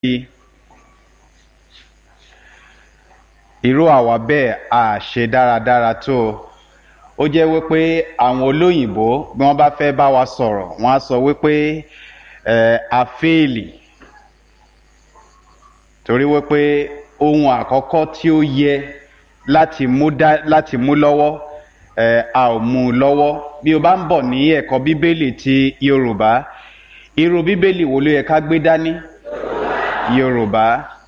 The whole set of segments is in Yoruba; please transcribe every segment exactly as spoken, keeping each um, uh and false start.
irú àwa bẹ́ẹ̀ a ṣe dáradára tó ó jẹ́ wípé àwọn olóyìnbó bí wọ́n bá fẹ́ bá wa sọ̀rọ̀ wọ́n á sọ wípé ẹ̀ a fẹ́ẹ̀lì torí wípé ohun àkọ́kọ́ tí ó yẹ láti mú dá láti mú lọ́wọ́ ẹ̀ a ò mú un lọ́wọ́ bí o bá ń bọ̀ ní ẹ̀kọ́ bíbélì ti Yorùbá irú bíbélì wo ló yẹ ká gbé dání Yorùbá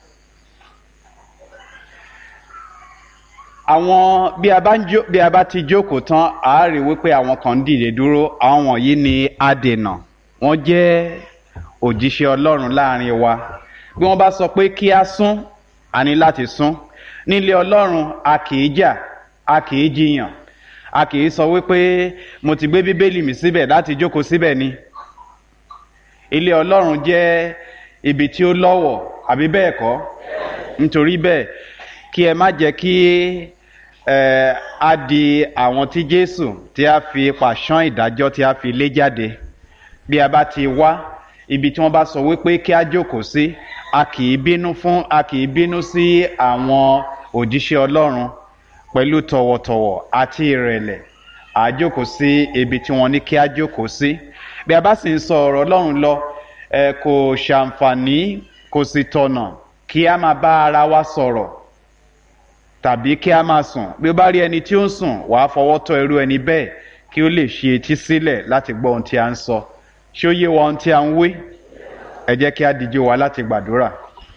àwọn bí a bá ń jó bí a bá ti jókòó tán a rí wípé àwọn kan ń dìde dúró àwọn wọ̀nyí ni adènà wọ́n jẹ́ òjíṣẹ́ Ọlọ́run láàrin wa bí wọ́n bá sọ pé kí a sún a ní láti sún nílé Ọlọ́run a kì í jà a kì í jiyàn a kì í sọ wípé mo ti gbé bíbélì mi síbẹ̀ láti jókòó síbẹ̀ ni ilé Ọlọ́run jẹ́ ibi tí ó lọ́wọ̀ àbí bẹ́ẹ̀ kọ́ nítorí bẹ́ẹ̀ kí ẹ má jẹ́ kí ẹ á di àwọn tí Jésù tí a fi pàṣán ìdájọ́ tí a fi lé jáde bí a bá ti wá ibi tí wọ́n bá sọ wípé kí a jókòó sí a kì í bínú fún a kì í bínú sí àwọn òjíṣẹ́ Ọlọ́run pẹ̀lú tọ̀wọ̀tọ̀wọ̀ àti ìrẹ̀lẹ̀ a jókòó sí ibi tí wọ́n ní kí a jókòó sí bí a bá sì ń sọ ọ̀rọ̀ Ọlọ́run lọ ẹ kò ṣàǹfààní kò sì tọ̀nà kí a máa bá ara wa sọ̀rọ̀ tàbí kí a máa sùn bí ó bá rí ẹni tí ó ń sùn wàá fọwọ́ tọ́ irú ẹni bẹ́ẹ̀ kí ó lè ṣe etí sílẹ̀ láti gbọ́ ohun tí a ń sọ ṣé ó yé wa ohun tí a ń wí ẹ jẹ́ kí a díjú wa láti gbàdúrà.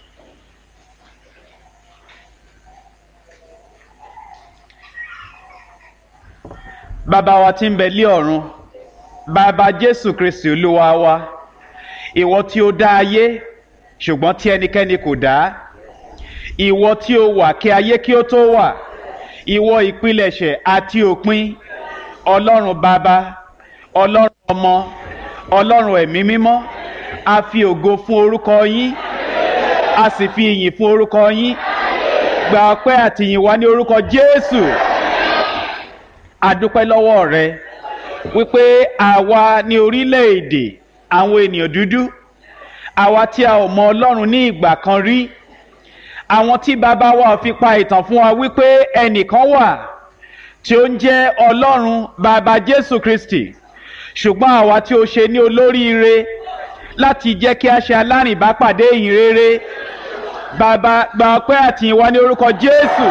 Bàbá wa tí ń bẹ lé ọ̀run bàbá Jésù Kristi Olúwa wa ìwọ tí ó dá ayé ṣùgbọ́n tí ẹnikẹ́ni kò dá ìwọ tí ó wà kí ayé kí ó tó wà ìwọ ìpilẹ̀ṣẹ̀ àti òpin Ọlọ́run bàbá Ọlọ́run ọmọ Ọlọ́run ẹ̀mí mímọ́ a fi ògo fún orúkọ yín a sì fi ìyìn fún orúkọ yín gba ọpẹ́ àti ìyìn wa ní orúkọ Jésù a dúpẹ́ lọ́wọ́ rẹ wípé àwa ní orílẹ̀-èdè àwọn ènìyàn dúdú àwa tí a ò mọ Ọlọ́run ní ìgbà kan rí àwọn tí bàbá wa fi pa ìtàn fún wa wípé ẹnìkan wà tí ó ń jẹ́ Ọlọ́run bàbá Jésù Kristi ṣùgbọ́n àwa tí ó ṣe ní olóríire láti jẹ́ kí a ṣe alárìnbápàdé ìyìn rere bàbá gba ọpẹ́ àti ìyìn wa ní orúkọ Jésù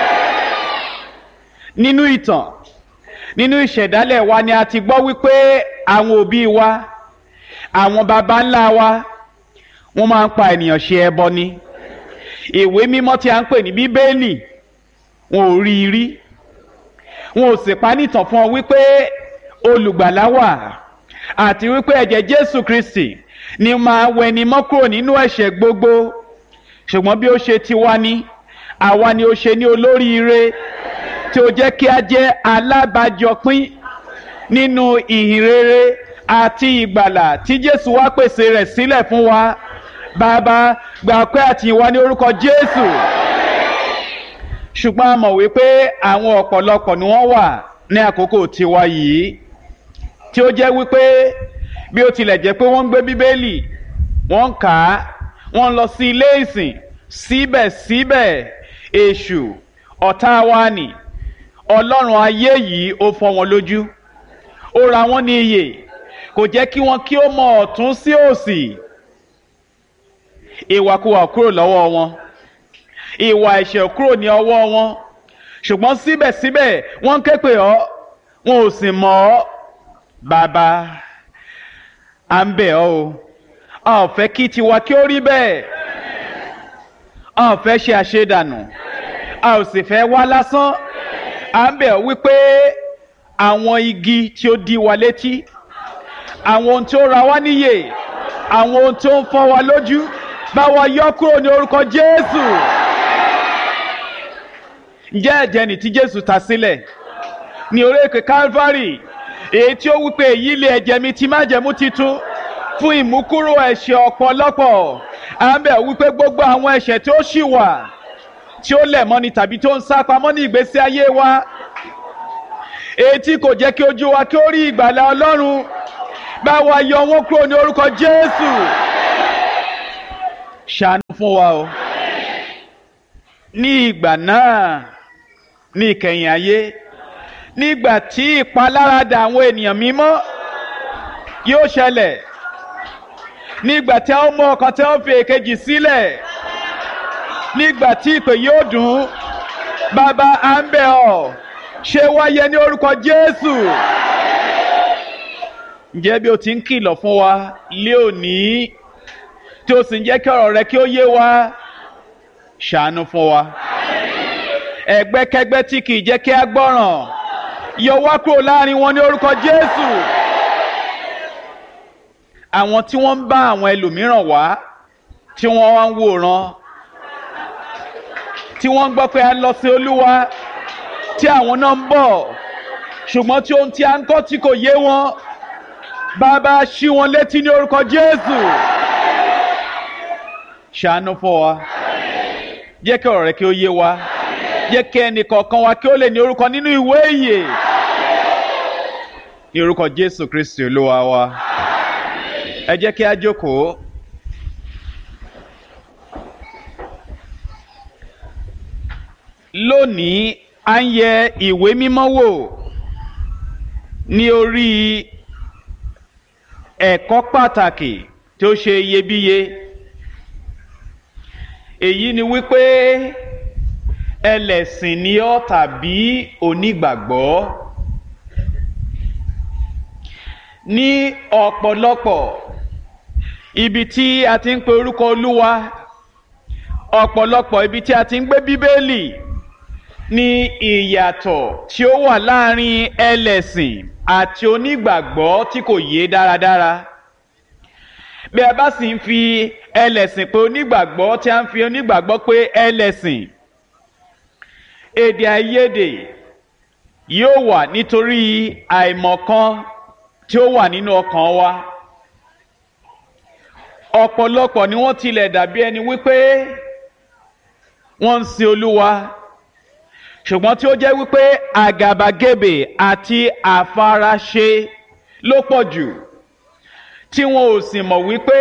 nínú ìtàn nínú ìṣẹ̀dálẹ̀ wa ni a ti gbọ́ wípé àwọn òbí wa àwọn baba ńlá wa wọ́n máa ń pa ènìyàn ṣe ẹbọ ni ìwé mímọ́ tí a ń pè ní Bíbélì wọn ò rí i rí wọn ò sì pa nítàn fún ọ wípé olùgbàlà wà àti wípé ẹ̀jẹ̀ Jésù Kristi ni máa wẹni mọ́ kúrò nínú ẹ̀ṣẹ̀ gbogbo ṣùgbọ́n bí ó ṣe ti wá ní àwa ni ó ṣe ní olóríire tí ó jẹ́ kí a jẹ́ alábàájọpín nínú ìhìn rere àti ìgbàlà tí Jésù wá pèsè rẹ̀ sílẹ̀ fún wa bàbá gba ọpẹ́ àti ìyìn wa ní orúkọ Jésù ṣùgbọ́n a mọ̀ wípé àwọn ọ̀pọ̀lọpọ̀ ni wọ́n wà ní àkókò tiwa yìí tí ó jẹ́ wípé bí ó tilẹ̀ jẹ́ pé wọ́n ń gbé Bíbélì wọ́n ń kà á wọ́n ń lọ sí ilé ìsìn síbẹ̀síbẹ̀ èṣù ọ̀tá wa nì Ọlọ́run ayé yìí ó fọ́ wọn lójú ó ra wọ́n ní iyè kò jẹ́ kí wọ́n kí ó mọ ọ̀tún sí òsì ìwàkuwà kúrò lọ́wọ́ wọn ìwà ẹ̀ṣẹ̀ kúrò ní ọwọ́ wọn ṣùgbọ́n síbẹ̀síbẹ̀ wọ́n ń ké pè ọ́ wọn ò sì mọ̀ ọ́ bàbá à ń bẹ̀ ọ́ o a ò fẹ́ kí tiwa kí ó rí bẹ́ẹ̀ a ò fẹ́ ṣe àṣedànù a ò sì fẹ́ wá lásán à ń bẹ̀ ọ́ wípé àwọn igi tí ó dí wa létí àwọn ohun tí ó ra wá níyè àwọn ohun tí ó ń fọ́ wa lójú bá wa yọ kúrò ní orúkọ Jésù ǹjẹ́ ẹ̀jẹ̀ nì tí Jésù ta sílẹ̀ ní orí òkè Calvary èyí tí ó wípé èyí lé ẹ̀jẹ̀ mi ti májẹ̀mú titun fún ìmúkúrò ẹ̀ṣẹ̀ ọ̀pọ̀lọpọ̀ à ń bẹ̀ wípé gbogbo àwọn ẹ̀ṣẹ̀ tí ó ṣì wà tí ó lẹ̀ mọ́ni tàbí tó ń sá pamọ́ ní ìgbésí ayé wa èyí tí kò jẹ́ kí ojú wa kí ó rí ìgbàlà Ọlọ́run bá wa yọ wọ́n kúrò ní orúkọ Jésù ṣàánú fún wa o. Ní ìgbà náà ní ìkẹyìn ayé, nígbà tí ìpaláradà àwọn ènìyàn mímọ́ yóò ṣẹlẹ̀, nígbà tí a ó mú ọkàn tí a ó fi èkejì sílẹ̀, nígbà tí ìpè yóò dùn, bàbá à ń bẹ̀ ọ́, ṣe wáyé ní orúkọ Jésù. Ǹjẹ́ bí o ti ń kìlọ̀ fún wa lé òní tí o sì ń jẹ́ kí ọ̀rọ̀ rẹ kí ó yé wa, ṣàánú fún wa. Ẹgbẹ́kẹ́gbẹ́ tí kì í jẹ́ kí a gbọ́ràn, yọ wá kúrò láàrin wọn ní orúkọ Jésù. Àwọn tí wọ́n ń bá àwọn ẹlòmíràn wá, tí wọ́n wá ń wòran, tí wọ́n ń gbọ́ pé a lọ sí Olúwa, tí àwọn náà ń bọ̀, ṣùgbọ́n tí ohun tí a ń kọ́ tí kò yé wọn, bàbá ṣí wọn létí ní orúkọ Jésù. Ṣàánú fún wa, jẹ́ kí ọ̀rọ̀ rẹ kí ó yé wa, jẹ́ kí ẹnì kọ̀ọ̀kan wa kí ó lè ní orúkọ nínú ìwé ìyè, ní orúkọ Jésù Kristi Olúwa wa. Ẹ jẹ́ kí a jókòó. Lónìí a ń yẹ ìwé mímọ́ wò ní orí ẹ̀kọ́ pàtàkì tí ó ṣe iyebíye. Èyí ni wípé ẹlẹ́sìn ni ọ́ tàbí onígbàgbọ́. Ní ọ̀pọ̀lọpọ̀ ibi tí a ti ń pe orúkọ Olúwa, ọ̀pọ̀lọpọ̀ ibi tí a ti ń gbé Bíbélì, ní ìyàtọ̀ tí ó wà láàrin ẹlẹ́sìn àti onígbàgbọ́ tí kò yé dáradára. Bí a bá sì ń fi ẹlẹ́sìn pé onígbàgbọ́, tí a ń fi onígbàgbọ́ pé ẹlẹ́sìn, èdè àìyedè yóò wà nítorí àìmọ̀kan tí ó wà nínú ọkàn wa. Ọ̀pọ̀lọpọ̀ ni wọ́n tilẹ̀ dàbí ẹni wípé wọ́n ń sin Olúwa, ṣùgbọ́n tí ó jẹ́ wípé àgàbàgebè àti àfaraṣe ló pọ̀ jù, tí wọn ò sì mọ̀ wípé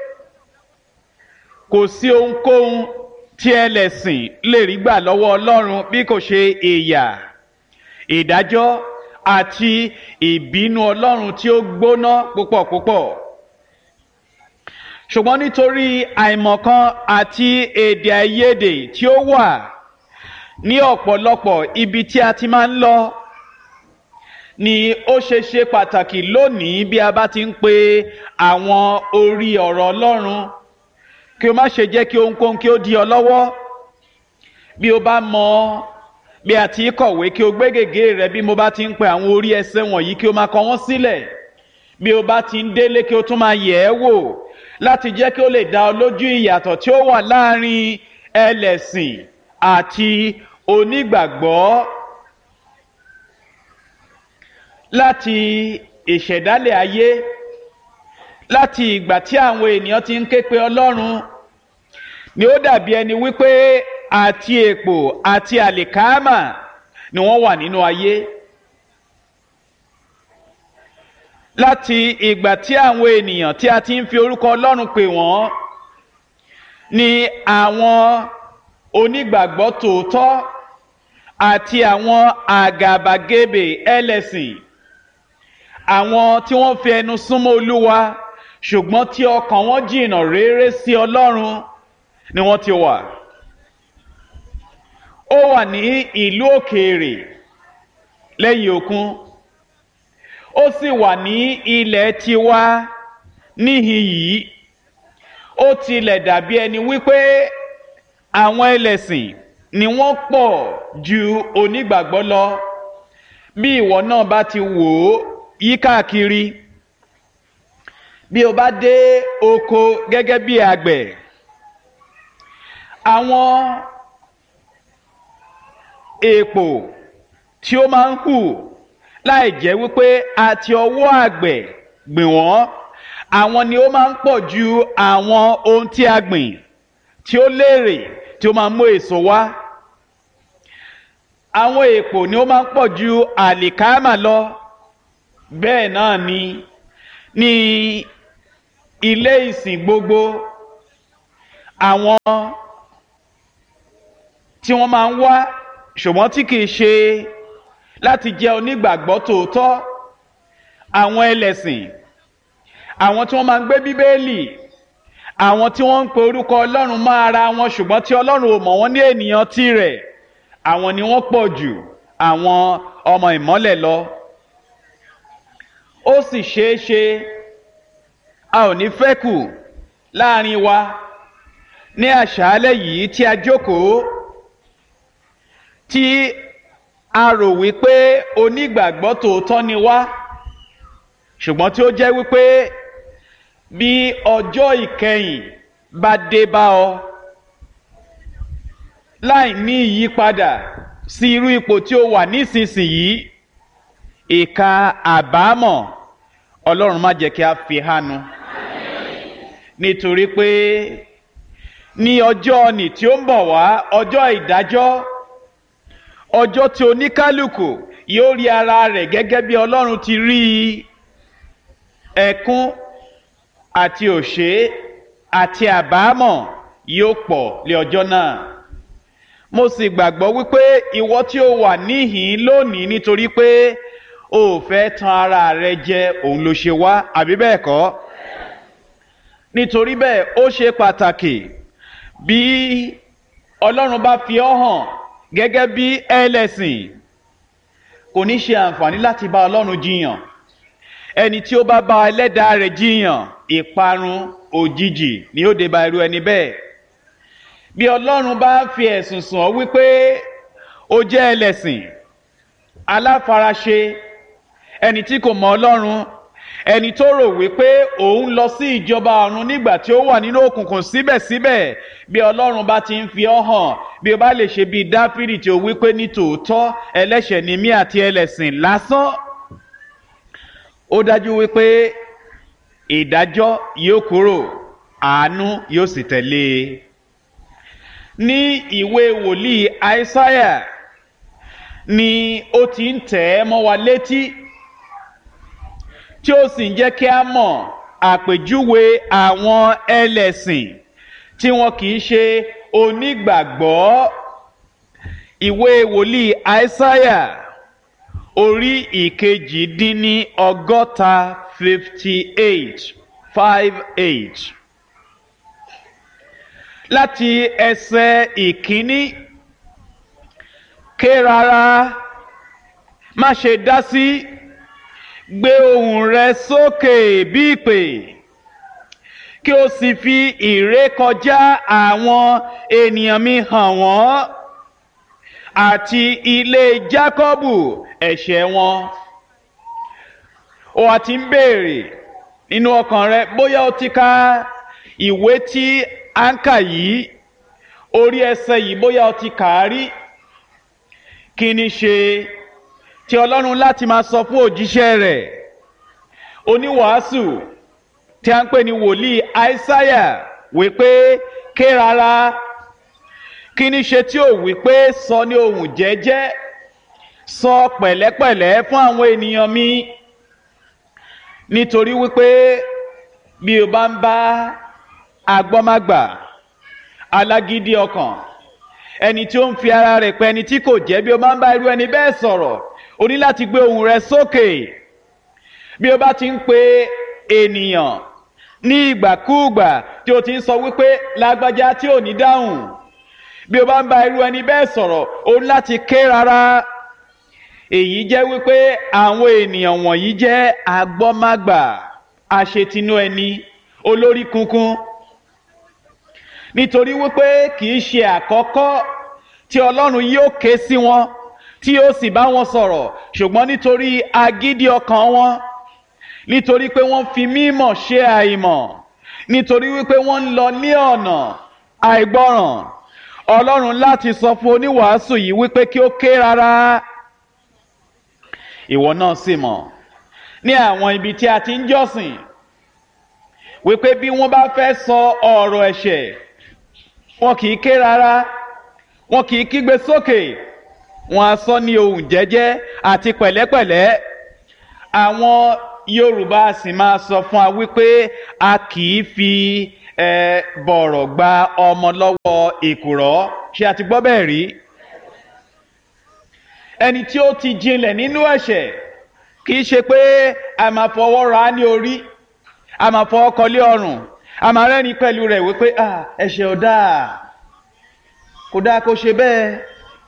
kò sí ohunkóhun tí ẹlẹ́sìn lè rí gbà lọ́wọ́ Ọlọ́run bí kò ṣe ìyà, ìdájọ́ àti ìbínú Ọlọ́run tí ó gbóná púpọ̀ púpọ̀. Ṣùgbọ́n nítorí àìmọ̀kan àti èdè àìyedè tí ó wà ní ọ̀pọ̀lọpọ̀ ibi tí a ti máa ń lọ, ni ó ṣe ṣe pàtàkì lónìí bí a bá ti ń pe àwọn orí ọ̀rọ̀ Ọlọ́run, kí o má ṣe jẹ́ kí ohunkóhun kí ó di ọ lọ́wọ́. Bí o bá mọ bí a ti kọ̀wé, kí o gbé gègé rẹ bí mo bá ti ń pe àwọn orí ẹsẹ̀ wọ̀nyí, kí o máa kọ wọ́n sílẹ̀. Bí o bá ti ń délé, kí o tún máa yẹ̀ ẹ́ wò, láti jẹ́ kí ó lè dá ọ lójú ìyàtọ̀ tí ó wà láàrin ẹlẹ́sìn àti onígbàgbọ́. Láti ìṣẹ̀dálẹ̀ ayé, láti ìgbà tí àwọn ènìyàn ti ń ké pe Ọlọ́run, ni ó dàbí ẹni wípé àti èpò àti àlìkámà ni wọ́n wà nínú ayé. Láti ìgbà tí àwọn ènìyàn tí a ti ń fi orúkọ Ọlọ́run pè wọ́n, ni àwọn onígbàgbọ́ tòótọ́ àti àwọn àgàbàgebè ẹlẹ́sìn, àwọn tí wọ́n fi ẹnu súnmọ́ Olúwa ṣùgbọ́n tí ọkàn wọn jìnnà réré sí Ọlọ́run, ni wọ́n ti wà. Ó wà ní ìlú òkèèrè lẹ́yìn òkun, ó sì wà ní ilẹ̀ tiwa níhìn yìí. Ó tilẹ̀ dàbí ẹni wípé àwọn ẹlẹ́sìn ni wọ́n pọ̀ ju onígbàgbọ́ lọ. Bí ìwọ náà bá ti wò ó yí káàkiri, bí o bá dé oko gẹ́gẹ́ bí àgbẹ̀, àwọn èpò tí ó máa ń hù láì jẹ́ wípé a ti ọwọ́ àgbẹ̀ gbìn wọ́n, àwọn ni ó máa ń pọ̀ ju àwọn ohun tí a gbìn tí ó lérè, tí ó máa ń mú èso wá. Àwọn èpò ni ó máa ń pọ̀ ju àlìkámà lọ. Bẹ́ẹ̀ náà ni ní ilé ìsìn gbogbo, àwọn tí wọ́n máa ń wá ṣùgbọ́n tí kìí ṣe láti jẹ́ onígbàgbọ́ tòótọ́, àwọn ẹlẹ́sìn, àwọn tí wọ́n máa ń gbé bíbélì, àwọn tí wọ́n ń pe orúkọ Ọlọ́run mọ́ ara wọn ṣùgbọ́n tí Ọlọ́run ò mọ̀ wọ́n ní ènìyàn tirẹ̀, àwọn ni wọ́n pọ̀ jù àwọn ọmọ ìmọ́lẹ̀ lọ. Ó sì ṣeé ṣe a ò ní fẹ́ kù láàrin wa ní àṣálẹ́ yìí tí a jókòó, tí a rò wípé onígbàgbọ́ tòótọ́ ni wá, ṣùgbọ́n tí ó jẹ́ wípé bí ọjọ́ ìkẹyìn bá dé bá ọ láì ní ìyípadà sí irú ipò tí ó wà nísinsìnyí, ìka àbámọ̀ Ọlọ́run má jẹ́ kí a fi hánu, nítorí pé ní ọjọ́ nì tí ó ń bọ̀ wá, ọjọ́ ìdájọ́, ọjọ́ tí oníkálùkù yóò rí ara rẹ̀ gẹ́gẹ́ bí Ọlọ́run ti rí ẹkún àti òṣè àti àbámọ̀ yóò pọ̀ lé ọjọ́ náà. Mo sì gbàgbọ́ wípé ìwọ tí ó wà níhìn lónìí nítorí pé o ò fẹ́ tan ara rẹ jẹ, òun ló ṣe wá, àbí bẹ́ẹ̀ kọ́? Nítorí bẹ́ẹ̀ ó ṣe pàtàkì bí Ọlọ́run bá fi ọ́ hàn gẹ́gẹ́ bí ẹlẹ́sìn, kò ní ṣe àǹfààní láti bá Ọlọ́run jiyàn. Ẹni tí ó bá bá ẹlẹ́dàá rẹ̀ jiyàn, ìparun òjijì ni ó dé bá irú ẹni bẹ́ẹ̀. Bí Ọlọ́run bá fi ẹ̀sùn sùn ọ́ wípé ó jẹ́ ẹlẹ́sìn, aláfaraṣe, ẹni tí kò mọ Ọlọ́run, ẹni tó rò wípé òun lọ sí ìjọba ọ̀run nígbà tí ó wà nínú òkùnkùn, síbẹ̀síbẹ̀ bí Ọlọ́run bá ti ń fi ọ́ hàn, bí o bá lè ṣe bí Dáfídì tí ó wípé ní tòótọ́ ẹlẹ́ṣẹ̀ ni mí àti ẹlẹ́sìn lásán, ó dájú wípé ìdájọ́ yóò kúrò, àánú yóò sì tẹ̀lé e. Ní ìwé wòlíì Aísáyà ni ó ti ń tẹ̀ ẹ́ mọ́ wa létí, tí ó sì ń jẹ́ kí a mọ̀ àpèjúwe àwọn ẹlẹ́sìn tí wọn kì í ṣe onígbàgbọ́. Ìwé wòlíì Aísáyà orí ìkejì dín ní ọgọ́ta, fifty eight, five eight, láti ẹsẹ̀ ìkíní: ké rárá, má ṣe dá sí, gbé ohùn rẹ sókè bí ìpè, kí o sì fi ìrékọjá àwọn ènìyàn mi hàn wọ́n, àti ilé Jákọ́bù ẹ̀ṣẹ̀ wọn. O wá ti ń béèrè nínú ọkàn rẹ bóyá o ti ka ìwé tí à ń kà yìí, orí ẹsẹ̀ yìí, bóyá o ti kà á rí. Kí ni ṣe tí Ọlọ́run láti máa sọ fún òjíṣẹ́ rẹ̀ oníwàásù tí a ń pè ní wòlíì Aísáyà wípé ké rárá? Kí ni ṣe tí ó wípé sọ ní ohùn jẹ́jẹ́, sọ pẹ̀lẹ́pẹ̀lẹ́ fún àwọn ènìyàn mi? Nítorí wípé bí o bá ń bá agbọ́mágbà, alágídí ọkàn, ẹni tí ó ń fi ara rẹ̀ pẹ́ ẹni tí kò jẹ́, bí o bá ń bá irú ẹni bẹ́ẹ̀ sọ̀rọ̀, o ní láti gbé ohùn rẹ sókè. Bí o bá ti ń pe ènìyàn ní ìgbàkúùgbà tí o ti ń sọ wípé lágbájá tí ò ní dáhùn, bí o bá ń bá irú ẹni bẹ́ẹ̀ sọ̀rọ̀, o ní láti ké rárá. Èyí jẹ́ wípé àwọn ènìyàn wọ̀nyí jẹ́ agbọ́mágbà, aṣetinú ẹni, olórí kunkun. Nítorí wípé kìí ṣe àkọ́kọ́ tí Ọlọ́run yóò ké sí wọn, tí yóò sì bá wọn sọ̀rọ̀, ṣùgbọ́n nítorí agídí ọkàn wọn, nítorí pé wọ́n fi mímọ̀ ṣe àìmọ̀, nítorí wípé wọ́n ń lọ ní ọ̀nà àìgbọ́ràn, Ọlọ́run láti sọ fún oníwàásù yìí wípé kí ó ké rárá. Ìwọ náà sì mọ̀ ní àwọn ibi tí a ti ń jọ́sìn wípé bí wọ́n bá fẹ́ sọ ọ̀rọ̀ ẹ̀ṣẹ̀, wọn kì í ké rárá, wọn kì í kígbe sókè, wọn á sọ ní ohùn jẹ́jẹ́ àti pẹ̀lẹ́pẹ̀lẹ́. Àwọn Yorùbá sì máa sọ fún wa wípé a kì í fi ẹ bọ̀rọ̀ gba ọmọ lọ́wọ́ èkùrọ́. Ṣé a ti gbọ́ bẹ́ẹ̀ rí? Ẹni tí ó ti jinlẹ̀ nínú ẹ̀ṣẹ̀ kì í ṣe pé a máa fọwọ́ ra ní orí, a máa fọwọ́ kọlé ọrùn, a máa rẹ́ni pẹ̀lú rẹ̀ wípé ah ẹ̀ṣẹ̀ ò dáa, kò dáa kó ṣe bẹ́ẹ̀.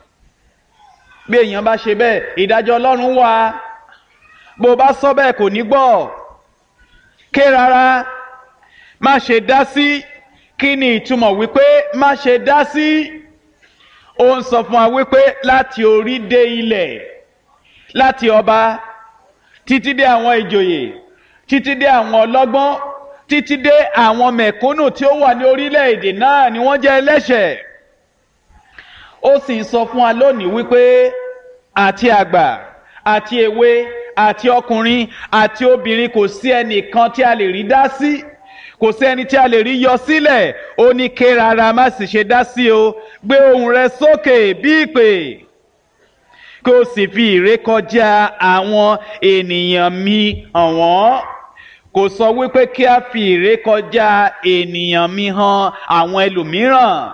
Bí èèyàn bá ṣe bẹ́ẹ̀, ìdájọ́ Ọlọ́run wà. Bó bá sọ bẹ́ẹ̀ kò ní gbọ́. Ké rárá, má ṣe dá sí. Kí ni ìtumọ̀ wípé má ṣe dá sí? Ó ń sọ fún wa wípé láti orí dé ilẹ̀, láti ọba títí dé àwọn ìjòyè, títí dé àwọn ọlọ́gbọ́n, títí dé àwọn mẹ̀kúnnù tí ó wà ní orílẹ̀-èdè náà ni wọ́n jẹ́ ẹlẹ́ṣẹ̀. Ó sì ń sọ fún wa lónìí wípé àti àgbà àti èwe àti ọkùnrin àti obìnrin kò sí ẹnìkan tí a lè rí dá sí, kò sí ẹni tí a lè rí yọ sílẹ̀. Ó ní ké rárá, má sì ṣe dá sí o. Gbé ohùn rẹ sókè bí ìpè, kí o sì fi ìrékọjá àwọn ènìyàn mi hàn wọ́n. Kò sọ wípé kí a fi ìrékọjá ènìyàn mi hàn àwọn ẹlòmíràn.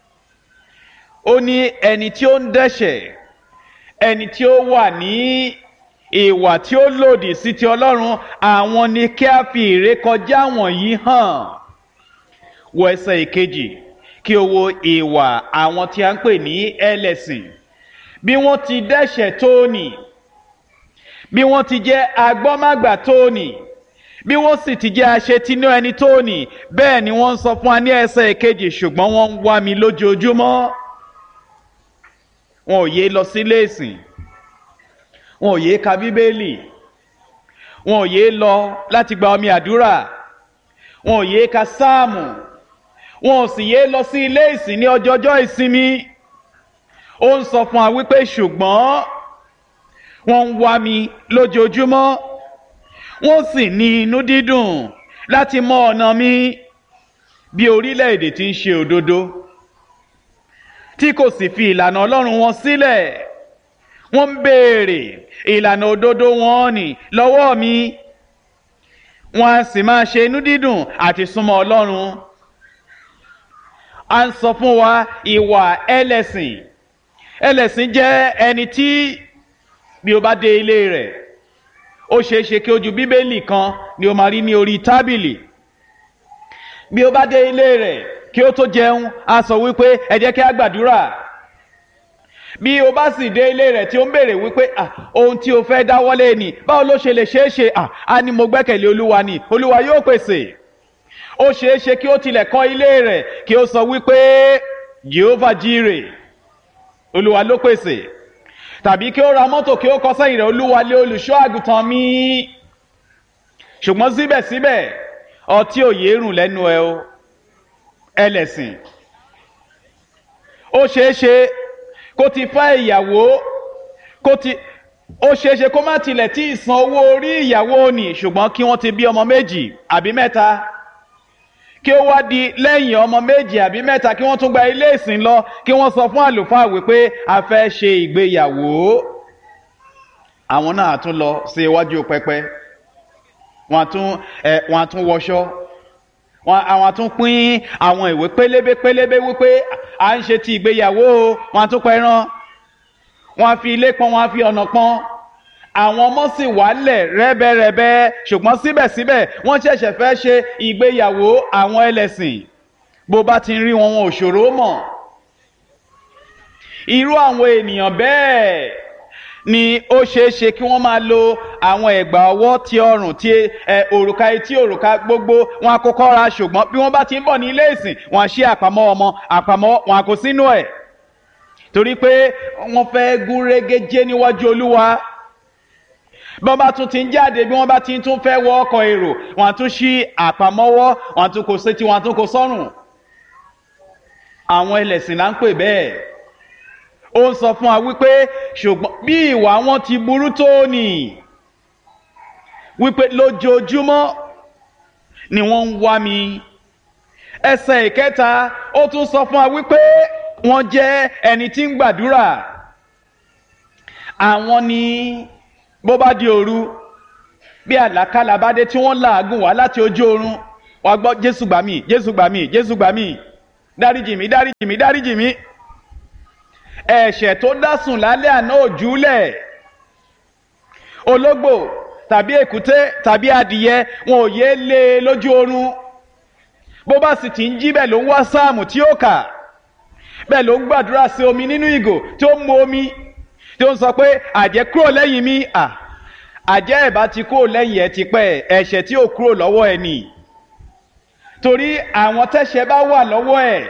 Ó ní ẹni tí ó ń dẹ́ṣẹ̀, ẹni tí ó wà ní ìwà tí ó lòdì sí ti Ọlọ́run, àwọn ni kí a fi ìrékọjá wọ̀nyí hàn. Wo ẹsẹ̀ ìkejì kí o wo ìwà àwọn tí a ń pè ní ẹlẹ́sìn. Bí wọ́n ti dẹ́ṣẹ̀ tó nì, bí wọ́n ti jẹ́ agbọ́mágbà tó nì, bí wọ́n sì ti jẹ́ aṣetínú ẹni tó nì, bẹ́ẹ̀ ni wọ́n ń sọ fún wa ní ẹsẹ̀ ìkejì, ṣùgbọ́n wọ́n ń wá mi lójoojúmọ́. Wọn ò yé lọ sílé ìsìn, wọn ò yé ka bíbélì, wọn ò yé lọ láti gba omi àdúrà, wọn ò yé ka sáàmù, wọn ò sì yé lọ sí ilé ìsìn ní ọjọ́jọ́ ìsinmi. Ó ń sọ fún wa wípé ṣùgbọ́n wọ́n ń wá mi lójoojúmọ́, wọ́n sì ní inú dídùn láti mọ ọ̀nà mi. Bí orílẹ̀-èdè tí ń ṣe òdodo, tí kò sì fi ìlànà Ọlọ́run wọn sílẹ̀, wọ́n ń béèrè ìlànà òdodo wọn nì lọ́wọ́ mi, wọ́n á sì máa ṣe inú dídùn àti súnmọ́ Ọlọ́run. A ń sọ fún wa ìwà ẹlẹ́sìn. Ẹlẹ́sìn jẹ́ ẹni tí bí o bá dé ilé rẹ̀, ó ṣeé ṣe kí ojú bíbélì kan ni o máa rí ní orí tábìlì. Bí o bá dé ilé rẹ̀, kí ó tó jẹun, a sọ wípé ẹ jẹ́ kí a gbàdúrà. Bí o bá sì dé ilé rẹ̀ tí ó ń béèrè wípé ah ohun tí o fẹ́ dáwọ́lé ni báwo ló ṣe lè ṣeé ṣe, ah a ní mo gbẹ́kẹ̀lé Olúwa ni, Olúwa yóò pèsè. Ó ṣeé ṣe kí ó tilẹ̀ kọ́ ilé rẹ̀ kí ó sọ wípé Jehovah Jireh, Olúwa ló pèsè. Tàbí kí ó ra mọ́tò kí ó kọ sẹ́yìn rẹ̀, Olúwa lé olùṣọ́ àgùntàn mi. Ṣùgbọ́n síbẹ̀síbẹ̀ ọtí ò yé rùn lẹ́nu ẹ o, ẹlẹ́sìn. Ó ṣeé ṣe kó ti fẹ́ ìyàwó, kó ti ó ṣeé ṣe kó má tilẹ̀ tí ì san owó orí ìyàwó ni, ṣùgbọ́n kí wọ́n ti bí ọmọ méjì àbí mẹ́ta, kí ó wá di lẹ́yìn ọmọ méjì àbí mẹ́ta kí wọ́n tún gba ilé ìsìn lọ, kí wọ́n sọ fún àlùfáà wípé a fẹ́ ṣe ìgbéyàwó. Àwọn náà tún lọ sí iwájú pẹpẹ, wọ́n tún ẹ wọ́n tún wọṣọ, wọ́n àwọn tún pín àwọn ìwé pélébé pélébé wípé à ń ṣe ti ìgbéyàwó, wọ́n tún pẹran, wọ́n fi ilé pọ́n, wọ́n fi ọ̀nà pọ́n. Àwọn ọmọ sì wálẹ̀ rẹ́bẹ̀rẹ́bẹ́, ṣùgbọ́n síbẹ̀síbẹ̀ wọ́n ṣẹ̀ṣẹ̀ fẹ́ ṣe ìgbéyàwó àwọn ẹlẹ́sìn. Bó bá ti ń rí wọn, wọn ò ṣòro mọ̀. Irú àwọn ènìyàn bẹ́ẹ̀ ni ó ṣeé ṣe kí wọ́n máa lo àwọn ẹ̀gbà ọwọ́ ti ọrùn, ti ẹ òrùka etí, òrùka gbogbo, wọn á kọ́kọ́ ra, ṣùgbọ́n bí wọ́n bá ti ń bọ̀ ní ilé ìsìn, wọn á ṣí àpamọ́ ọmọ, àpamọ́ wọn á kó sínú ẹ̀. Torí pé wọ́n fẹ́ gún régéjé níwájú Olúwa. Bí wọ́n bá tún ti ń jáde, bí wọ́n bá ti tún fẹ́ wọ ọkọ̀ èrò, wọ́n á tún ṣí àpamọ́wọ́, wọ́n á tún kó sétí, wọ́n á tún kó sọ́rùn. Àwọn ẹlẹ́sìn là ń pè bẹ́ẹ̀. Ó ń sọ fún wa wípé ṣùgbọ́n bí ìwà wọn ti burú tó nì, wípé lójoojúmọ́ ni wọ́n ń wá mi. Ẹsẹ̀ ìkẹta ó tún sọ fún wa wípé wọ́n jẹ́ ẹni tí ń gbàdúrà. Àwọn ni bó bá di òru, bí àlákàlà bá dé tí wọ́n làágùn wá láti ojú oorun, wàá gbọ́ Jésù gbà mí, Jésù gbà mí, Jésù gbà mí, dáríjì mí, dáríjì mí, dáríjì mí. Ẹ̀ṣẹ̀ tó dá sùn lálẹ́ àná ò júlẹ̀. Ológbò tàbí èkúté tàbí adìyẹ wọn ò yé lé e lójú oorun. Bó bá sì ti ń jí bẹ́ẹ̀ ló ń wá sáàmù tí ó kà, bẹ́ẹ̀ ló ń gbàdúrà sí omi nínú ìgò tí ó ń mu omi, tí ó ń sọ pé àjẹ́ kúrò lẹ́yìn mi. À àjẹ́ ẹ̀ bá ti kúrò lẹ́yìn ẹ̀ tipẹ́, ẹ̀ṣẹ̀ tí ò kúrò lọ́wọ́ ẹ̀ nì. Torí àwọn tẹ́ṣẹ̀ bá wà lọ́wọ́ ẹ̀,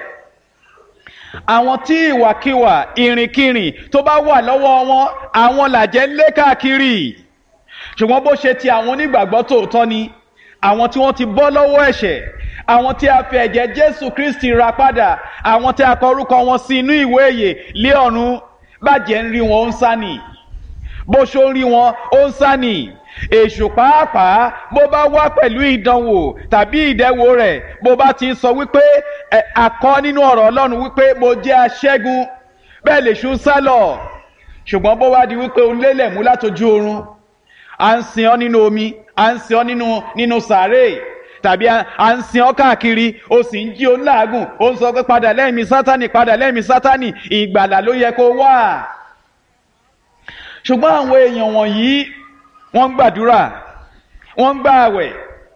àwọn tí ìwàkiwà ìrìnkìrìn tó bá wà lọ́wọ́ wọn, àwọn làjẹ́ ń lé káàkiri. Ṣùgbọ́n bó ṣe ti àwọn onígbàgbọ́ tòótọ́ ni, àwọn tí wọ́n ti bọ́ lọ́wọ́ ẹ̀ṣẹ̀, àwọn tí a fi ẹ̀jẹ̀ Jésù Kristi rà padà, àwọn tí a kọ orúkọ wọn sí inú ìwé ìyè lé ọ̀run, bàjẹ́ ń rí wọn ó ń sá nì, bó ṣó ń rí wọn ó ń sá nì. Èṣù pàápàá bó bá wá pẹ̀lú ìdánwò tàbí ìdẹwò rẹ̀, bó bá ti sọ wípé ẹ àkọ nínú ọ̀rọ̀ Ọlọ́run wípé mo jẹ́ aṣẹ́gun, bẹ́ẹ̀ lèṣù ń sá lọ. Ṣùgbọ́n bó wá di wípé o lélẹ̀ mú látojú oorun, à ń sin ọ́ nínú omi, à ń sin ọ́ nínú nínú sàárè, tàbí à ń sin ọ́ káàkiri, o sì ń jí o láàgùn, o ń sọ pé padà lẹ́yìn mi Sátánì, padà lẹ́yìn mi Sátánì, ìgbàlà ló yẹ kó wà. Ṣùgbọ́n àwọn èèyàn wọ̀nyí wọ́n ń gbàdúrà, wọ́n ń gbààwẹ̀.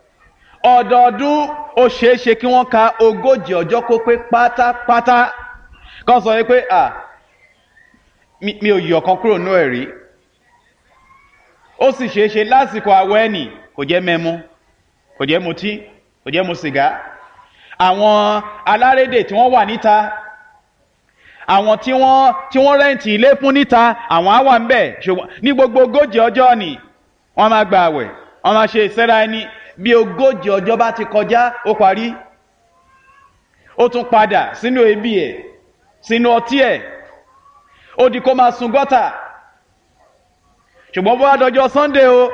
Ọdọọdún ó ṣeé ṣe kí wọ́n ka ogójì ọjọ́ kó pé pátápátá. Kán sọ pé à mi, mi ò yọ̀ kan kúrò nú ẹ̀rí. Ó sì ṣeé ṣe lásìkò àwẹ̀ ẹ̀nì kò jẹ́ mẹ́mu, kò jẹ́ mutí, kò jẹ́ mu sìgá. Àwọn alárédè tí wọ́n wà níta, àwọn tí wọ́n tí wọ́n rẹ́ǹtì ilé fún níta, àwọn á wà ń bẹ̀. Ṣùgbọ́n ní gbogbo ogójì ọjọ́ ni wọ́n máa gba àwẹ̀, wọ́n máa ṣe ìsẹ́ra ẹni. Bí ogójì ọjọ́ bá ti kọjá, ó parí. Ó tún padà sínú ebi ẹ̀, sínú ọtí ẹ̀, ó di kó máa sun gọ́tà. Ṣùgbọ́n bó wá dọjọ́ Sunday o,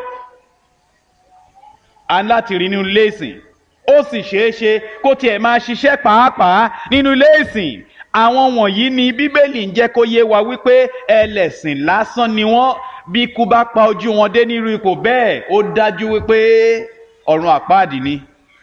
à ń láti rí nínú ilé ìsìn. Ó sì ṣeé ṣe kó tiẹ̀ máa ṣiṣẹ́ pàápàá nínú ilé ìsìn. Àwọn wọ̀nyí ni Bíbélì ń jẹ́ kó yé wa wípé ẹlẹ́sìn lásán ni wọ́n. Bí ikú bá pa ojú wọn dé nírú ipò bẹ́ẹ̀, ó dájú wípé ọ̀run àpáàdì ni.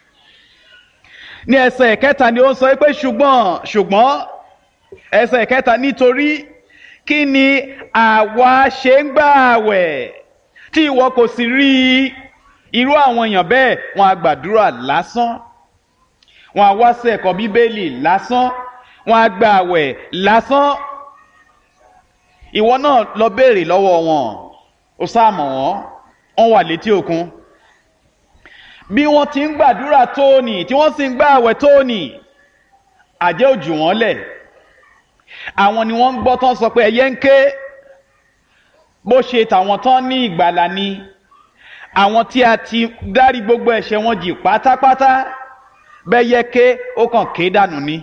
Ní ẹsẹ̀ ìkẹta ni ó ń sọ pé ṣùgbọ́n ṣùgbọ́n ẹsẹ̀ ìkẹta nítorí kí ni àwa ṣe ń gbààwẹ̀ tí ìwọ kò sì rí i? Irú àwọn èèyàn bẹ́ẹ̀ wọn á gbàdúrà lásán, wọn á wá sí ẹ̀kọ́ Bíbélì lásán, wọn á gbààwẹ̀ lásán. Ìwọ náà lọ béèrè lọ́wọ́ wọn, ó sáàmọ̀ wọ́n, wọ́n wà létí òkun. Bí wọ́n ti ń gbàdúrà tóní tí wọ́n sì ń gbààwẹ̀ tóní, àjẹ́ ò jù wọ́n lẹ̀. Àwọn ni wọ́n ń gbọ́ tán sọ pé ẹyẹ ń ké, bó ṣe tàwọn tán ní ìgbàlà ni. Àwọn tí a ti dárí gbogbo ẹ̀ṣẹ̀ wọn jì pátápátá, bẹ́yẹ ké ó kàn ké dànù ni.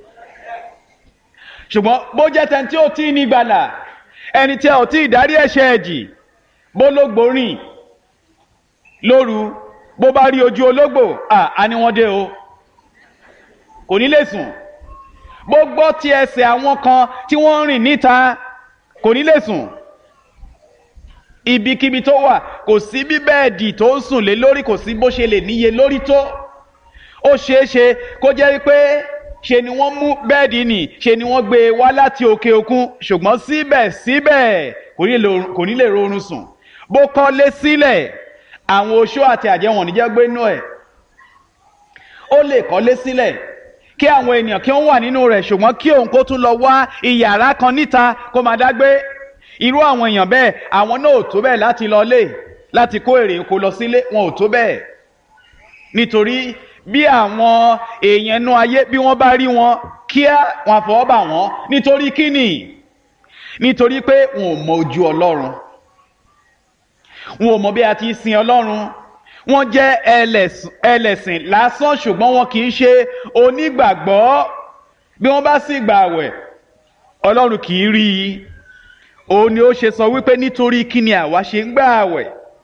Ṣùgbọ́n bó jẹ́ tẹni tí ó tí ní ìgbàlà, ẹni tí a ò tí ìdárí ẹ̀ṣẹ̀ ẹ̀ jì, bó lógbò rìn lóru, bó bá rí ojú ológbò, à á ní wọ́n dé o, kò ní lè sùn. Bó gbọ́ ti ẹsẹ̀ àwọn kan tí wọ́n ń rìn níta, kò ní lè sùn. Ibikíbi tó wà, kò sí bí bẹ́ẹ̀dì tó ń sùn lé lórí, kò sí bó ṣe lè níye lórí tó. Ó ṣeé ṣe kó jẹ́ wípé ṣe ni wọ́n mú bẹ́ẹ̀dì nì, ṣe ni wọ́n gbé e wá láti òkè òkun, ṣùgbọ́n síbẹ̀síbẹ̀ kò ní lè rọrùn sùn. Bó kọ́lé sílẹ̀, àwọn oṣó àti àjẹ́ wọn ò ní jẹ́ gbé inú ẹ̀. Ó lè kọ́lé sílẹ̀ kí àwọn ènìyàn kí wọ́n wà nínú rẹ̀, ṣùgbọ́n kí òun kó tún lọ wá iyàrá kan níta kó máa dágbé. Irú àwọn èèyàn bẹ́ẹ̀, àwọn náà ò tó bẹ́ẹ̀ láti lọ lé, láti kó èrè oko lọ sílé, wọn ò tó bẹ́ẹ̀. Nítorí bí àwọn èèyàn inú ayé bí wọ́n bá rí wọn, kíá wọn àfọwọ́ bà wọ́n. Nítorí kíni? Nítorí pé wọn ò mọ ojú Ọlọ́run, wọn ò mọ bí a ti sin Ọlọ́run. Wọ́n jẹ́ ẹlẹ́sìn lásán, ṣùgbọ́n wọn kì í ṣe onígbàgbọ́. Bí wọ́n bá sì gbààwẹ̀, Ọlọ́run kì í rí i. Òun ni ó ṣe sọ wípé nítorí kí ni àwa ṣe ń gbààwẹ̀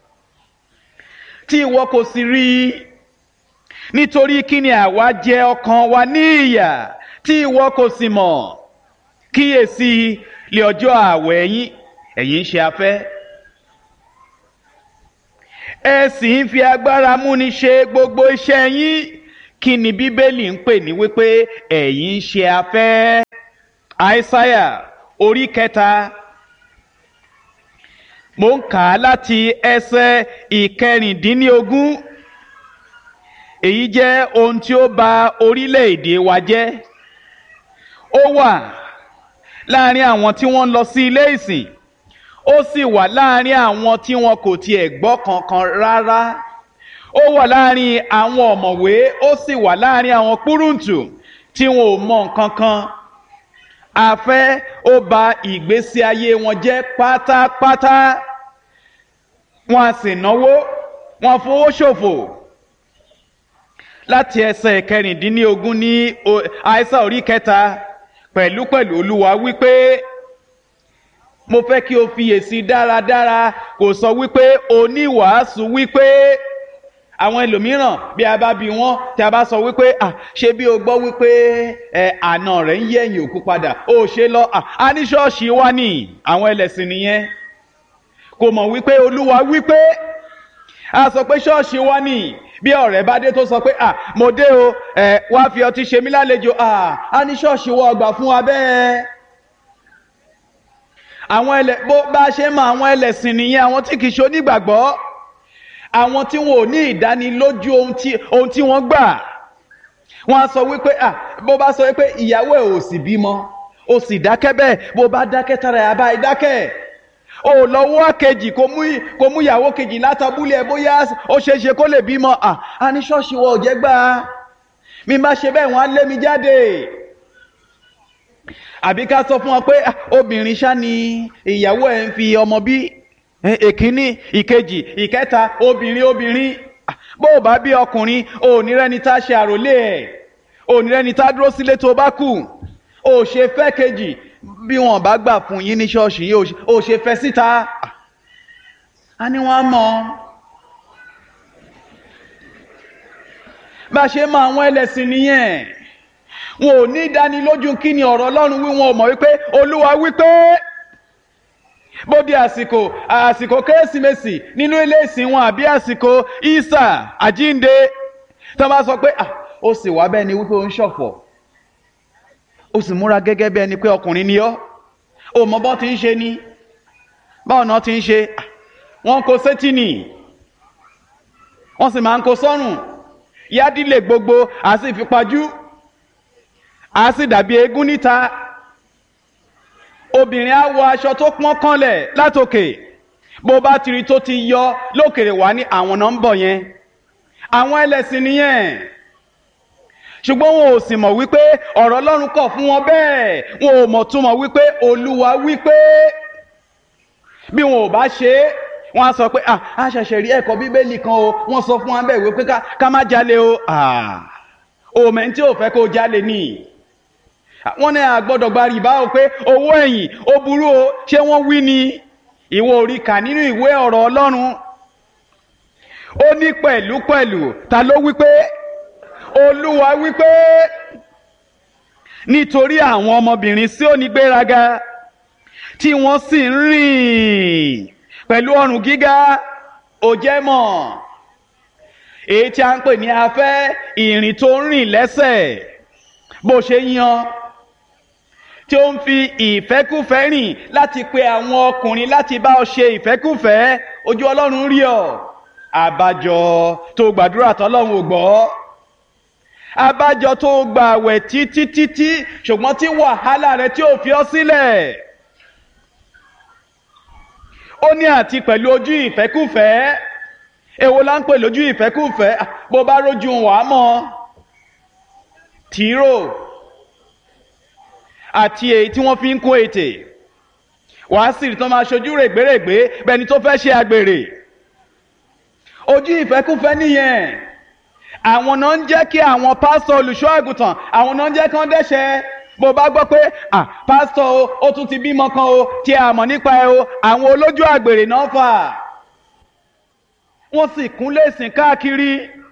tí ìwọ kò sì rí i? Nítorí kí ni àwa jẹ ọkàn wa ní ìyà tí ìwọ kò sì mọ̀? Kíyèsí, lé ọjọ́ ààwẹ̀ yín ẹ̀yin ń ṣe afẹ́, ẹ sì ń fi agbára múni ṣe gbogbo iṣẹ́ yín. kí ni bíbélì ń pè ní wípé ẹ̀yin ń ṣe afẹ́? Aísáyà orí kẹta mo ń kà á láti ẹsẹ̀ ìkẹrìndínlógún. Èyí jẹ́ ohun tí ó bà orílẹ̀-èdè wa jẹ́. Ó wà láàrin àwọn tí wọ́n ń lọ sí ilé ìsìn, ó sì wà láàrin àwọn tí wọn kò tiẹ̀ gbọ́ kankan rárá. Ó wà láàrin àwọn ọ̀mọ̀wé, ó sì wà láàrin àwọn púrùǹtù tí wọn ò mọ nǹkan kan. Afẹ́ ó bà ìgbésí ayé wọn jẹ́ pátápátá. Wọ́n á sì náwó, wọ́n fowó ṣòfò. Láti ẹsẹ̀ kẹrìndínlógún ní Aísáyà orí kẹta, pẹ̀lúpẹ̀lú Olúwa wípé mo fẹ́ kí o fiyèsí dáradára. Kò sọ wípé oníwàásù wípé àwọn ẹlòmíràn bí a bá bi wọ́n tí a bá sọ wípé à ṣe bí o gbọ́ wípé ẹ àna rẹ̀ ń yẹ̀yìn òkú padà ó ṣe lọ à á ní ṣọ́ọ̀ṣì wá ní àwọn ẹlẹ́sìn nìyẹn. Kò mọ̀ wípé Olúwa wípé a sọ pé ṣọ́ọ̀ṣì wá ní bí ọ̀rẹ́ bá dé tó sọ pé à mo dé o ẹ wá fi ọtí ṣe mí lálejò à á ní ṣọ́ọ̀ṣì wọ ọgbà fún wa bẹ́ẹ̀. Àwọn ẹlẹ bó bá ṣe mọ àwọn ẹlẹ́sìn nìyẹn, àwọn tí kìí ṣe onígbàgbọ́, àwọn tí wọn ò ní ìdánilójú ohun tí ohun tí wọ́n gbà. Wọ́n á sọ wípé à bó bá sọ wípé ìyàwó ẹ̀ ò sì bímọ ó sì dákẹ́ bẹ́ẹ̀, bó bá dákẹ́ tara ẹ̀ àbá ìdákẹ́. O lọ́wọ́ kejì kò mú kò mú ìyàwó kejì látàbúlẹ̀ ẹ̀ bóyá ó ṣeé ṣe kó lè bímọ. À á ní ṣọ́ọ̀ṣì wọ ọ̀jẹ̀ gbà mi má ṣe bẹ́ẹ̀ wọ́n á lé mi jáde. Àbí ká sọ fún wọn pé obìnrin ṣá ni ìyàwó ẹ̀ ń fi ọmọ bí, èkíní ìkejì ìkẹta obìnrin obìnrin. Bó o bá bí ọkùnrin ò ní rẹ́ni tá ṣe àròlé ẹ̀, ò ní rẹ́ni tá dúró sílé tó bá kù. Ò ṣe fẹ́ kejì bí wọn bá gbà fún yín ní ṣọ́ọ̀ṣì yìí, ò ṣe fẹ́ síta. A ní wọ́n á mọ̀. Bá ṣe mọ àwọn ẹlẹ́sìn nìyẹn. Wọn ò ní ìdánilójú kí ni ọ̀rọ̀ Ọlọ́run wí, wọn ò mọ̀ wípé Olúwa wípé bó di àsìkò àsìkò kérésìmesì nínú ilé ìsìn wọn àbí àsìkò ìsà àjínde tó bá sọ pé à ó sì wá bẹ́ẹ̀ ni wípé ó ń ṣọ̀fọ̀, ó sì múra gẹ́gẹ́ bí ẹni pé ọkùnrin ni ọ́, ó mọ bọ́ ti ń ṣe ni, báwọn náà ti ń ṣe, wọ́n kó sétí nì, wọ́n sì máa ń kó sọ́rùn, yádìlẹ̀ gbogbo àti ìfipajú, a sì dàbí eégún níta. Obìnrin á wọ aṣọ tó pọ́n kànlẹ̀ látòkè, bó bá tiri tó ti yọ lókèrè wá ní àwọn náà ń bọ̀ yẹn. Àwọn ẹlẹ́sìn nìyẹn. Ṣùgbọ́n wọn ò sì mọ̀ wípé ọ̀rọ̀ Ọlọ́run kọ̀ fún wọn bẹ́ẹ̀. Wọn ò mọ̀ túmọ̀ wípé Olúwa wípé bí wọn ò bá ṣe é wọ́n á sọ pé à á ṣẹ̀ṣẹ̀ rí ẹ̀kọ́ Bíbélì kan o, wọ́n sọ fún wa bẹ́ẹ̀ wípé ká má jalè o. Òmẹ̀ tí ò fẹ́ kó jalè ni. Wọ́n ní a gbọ́dọ̀ gba rìbá o pé owó ẹ̀yìn ó burú o, ṣé wọ́n wí ni? Ìwọ orí kà nínú ìwé ọ̀rọ̀ Ọlọ́run. Ó ní pẹ̀lú pẹ̀lú ta ló wípé Olúwa wípé nítorí àwọn ọmọbìnrin Síónì gbéraga tí wọ́n sì ń rìn pẹ̀lú ọrùn gíga, ó jẹ́ mọ̀ èyí tí a ń pè ní afẹ́, ìrìn tó ń rìn lẹ́sẹ̀ bó ṣe yan, tí ó ń fi ìfẹ́kúfẹ́ rìn láti pe àwọn ọkùnrin láti bá ọ ṣe ìfẹ́kúfẹ́. Ojú Ọlọ́run rí ọ. Àbájọ tó gbàdúrà tọ́lọ́run ò gbọ́. Àbájọ tó gbààwẹ̀ títí títí ṣùgbọ́n tí wàhálà rẹ tí ò fi ọ́ sílẹ̀. Ó ní àti pẹ̀lú ojú ìfẹ́kúfẹ́. Èwo la ń pè lójú ìfẹ́kúfẹ́? Bó bá rójú wàá mọ̀. Tìró àti èyí tí wọ́n fi ń kún ètè, wàá sì rí tán máa ṣojú règbèrègbè bẹni tó fẹ́ ṣe àgbèrè. Ojú ìfẹ́kúfẹ́ nìyẹn. Àwọn náà ń jẹ́ kí àwọn pásítọ̀ olùṣọ́ àgùntàn, àwọn náà ń jẹ́ kí wọ́n dẹ́ṣẹ̀. Bó bá gbọ́ pé à pásítọ̀ o ó tún ti bímọ kan o tí a mọ̀ nípa ẹ o, àwọn olójú àgbèrè náà fà. Wọ́n sì kún léèsìn káàkiri.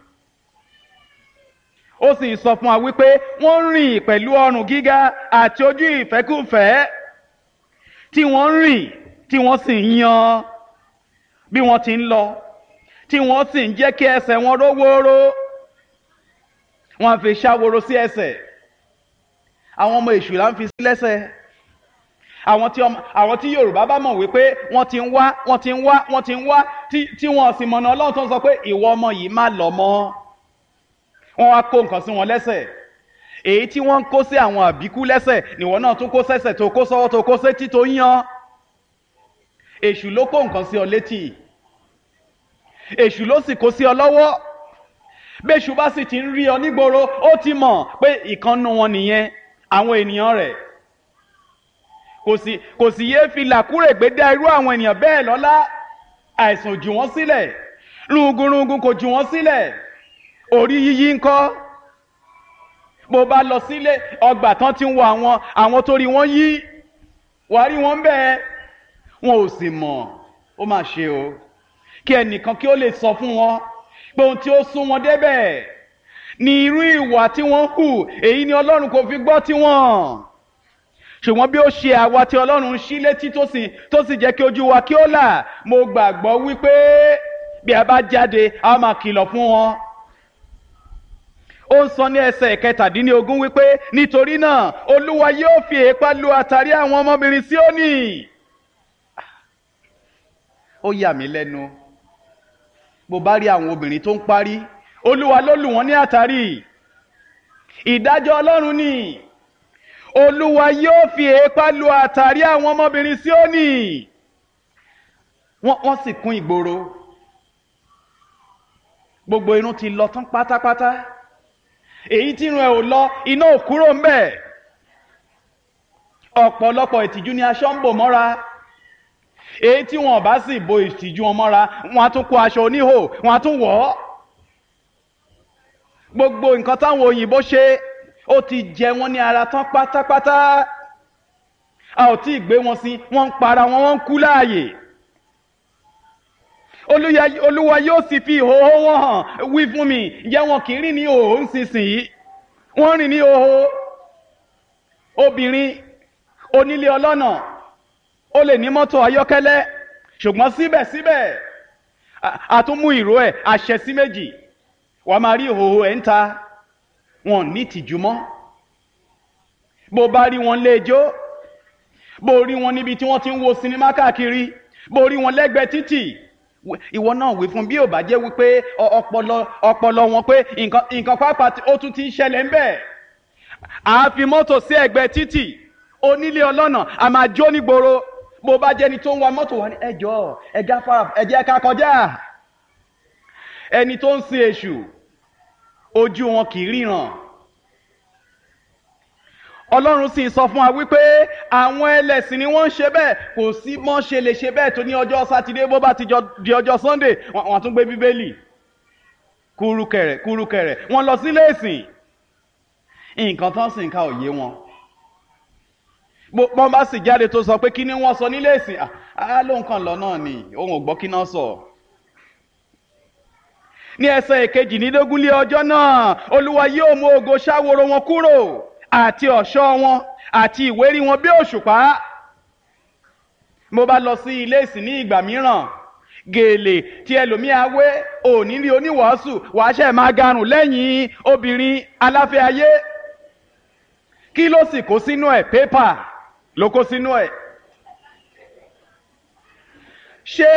Ó sì sọ fún wa wípé wọ́n ń rìn pẹ̀lú ọrùn gíga àti ojú ìfẹ́kúfẹ́, tí wọ́n ń rìn tí wọ́n sì ń yan bí wọ́n ti ń lọ, tí wọ́n sì ń jẹ́ kí ẹsẹ̀ wọn ró wóró. wọ́n á fi ṣáworo sí ẹsẹ̀. Àwọn ọmọ èṣù là ń fi sí lẹ́sẹ̀. Àwọn tí ọmọ àwọn tí Yorùbá bá mọ̀ wípé wọ́n ti ń wá wọ́n ti ń wá wọ́n ti ń wá tí tí wọ́n sì mọ̀nà Ọlọ́run tó ń sọ pé ìwọ ọmọ yìí má lọ mọ́. Wọ́n wá kó nǹkan sí wọn lẹ́sẹ̀. Èyí tí wọ́n ń kó sí àwọn àbíkú lẹ́sẹ̀ nìwọ náà tún kó sẹ́sẹ̀ tó kó sọ́wọ́ tó kó sétí tó yan. Èṣù ló kó nǹkan sí ọ létí. Èṣù ló sì kó sí ọ lọ́wọ́. Bẹ́ṣù bá sì ti ń rí ọ nígboro ó ti mọ̀ pé ìkànnù wọn nìyẹn àwọn ènìyàn rẹ̀. Kò sì kò sì yéé fi làkúrègbé dá irú àwọn ènìyàn bẹ́ẹ̀ lọ́lá. Àìsàn jù wọ́n sílẹ̀. Rúgurúgun kò jù wọ́n sílẹ̀. Orí yíyí ńkọ́. Bó bá lọ sílé ọgbà tán ti ń wo àwọn àwọn tó rí wọn yí wàá rí wọn bẹ́ẹ̀ wọn ò sì mọ̀. Ó mà ṣe o kí ẹnìkan kí ó lè sọ fún wọn pé ohun tí ó sún wọn débẹ̀ ni irú ìwà tí wọ́n hù èyí ni Ọlọ́run kò fi gbọ́ tiwọn. Ṣùgbọ́n bí ó ṣe àwa tí Ọlọ́run ṣí létí tó sì tó sì jẹ́ kí ojú wa kí ó là, mo gbàgbọ́ wípé bí a bá jáde a máa kìlọ̀ fún wọn. Ó ń sọ ní ẹsẹ̀ kẹtàdínlógún wípé nítorí náà Olúwa yóò fi èépá lu àtàrí àwọn ọmọbìnrin Síónì. Ó yà mí lẹ́nu bó bá rí àwọn obìnrin tó ń parí Olúwa ló lù wọ́n ní àtàrí. Ìdájọ́ Ọlọ́run ni Olúwa yóò fi èépá lu àtàrí àwọn ọmọbìnrin Síónì. Wọ́n wọ́n sì kún ìgboro. Gbogbo irun ti lọ tán pátápátá. Èyí tí irun ẹ̀ ò lọ iná ò kúrò ńbẹ̀. Ọ̀pọ̀lọpọ̀ ìtìjú ni aṣọ ń bò mọ́ra. Èyí tí wọn bá sì bo ìtìjú wọn mọ́ra wọn á tún kó aṣọ oníhò wọn á tún wọ̀ ọ́. Gbogbo nǹkan táwọn òyìnbó ṣe ó ti jẹ wọ́n ní ara tán pátápátá. A ò tí ì gbé wọn sí wọ́n ń para wọn wọ́n ń kú láàyè. Olúwa yóò sì fi ìhòòhò wọn hàn wí fún mi ǹjẹ́ wọn kì í rìn ní ìhòòhò nísinsìnyí wọ́n rìn ní ìhòòhò. Obìnrin onílé ọlọ́nà ó lè ní mọ́tò ayọ́kẹ́lẹ́ ṣùgbọ́n síbẹ̀síbẹ̀ àtúnmú ìró ẹ̀ àṣẹ sí méjì wàá máa rí ìhòòhò ẹ̀ ń ta. Wọn ní ìtìjú mọ́. Bó bá rí wọn léjó bó rí wọn níbi tí wọ́n ti ń wo sinimá káàkiri bó rí wọn lẹ́gbẹ̀ẹ́ títì ìwọ náà wí fún bí ò bá jẹ́ wípé ọpọlọ ọpọlọ wọn pé nǹkan nǹkan pápá ó tún ti ń ṣẹlẹ̀ ń bẹ̀. À á fi mọ́tò sí ẹ̀gbẹ́ títì onílé ọlọ́nà a máa jó nígboro. Bó bá jẹ́ni tó ń wa mọ́tò wá ní ẹjọ́ ẹjá fà ẹjẹ́ ká kọjá. Ẹni tó ń sin èṣù ojú wọn kì í ríran. Ọlọ́run sì sọ fún wa wípé àwọn ẹlẹ́sìn ni wọ́n ń ṣe bẹ́ẹ̀ kò sí mọ́ ṣe lè ṣe bẹ́ẹ̀ tó ní ọjọ́ sátidé bó bá ti di ọjọ́ Sunday wọ́n tún gbé bíbélì kúrúkẹrẹ kúrúkẹrẹ wọ́n lọ sílé ìsìn. Nǹkan tán sì ń ka òye wọn. Bọ́n bá sì jáde tó sọ pé kí ni wọ́n sọ nílé ìsìn á ló ń kàn lọ náà ni òun ò gbọ́ kí náà sọ. Ní ẹsẹ̀ ìkejìlélógún lé ọjọ́ náà Olúwa yóò mú ògo ṣáworo wọn kúrò àti ọ̀ṣọ́ wọn àti ìwérí wọn bí òṣùpá. Mo bá lọ sí ilé ìsìn ní ìgbà mìíràn gèlè tí ẹlòmíà wé òní rí oníwàásù wàá ṣe máa garùn lẹ́yìn obìnrin aláfẹ́ ayé. Kí ló sì kó sínú ẹ̀? Pépà ló kó sínú ẹ̀. Ṣé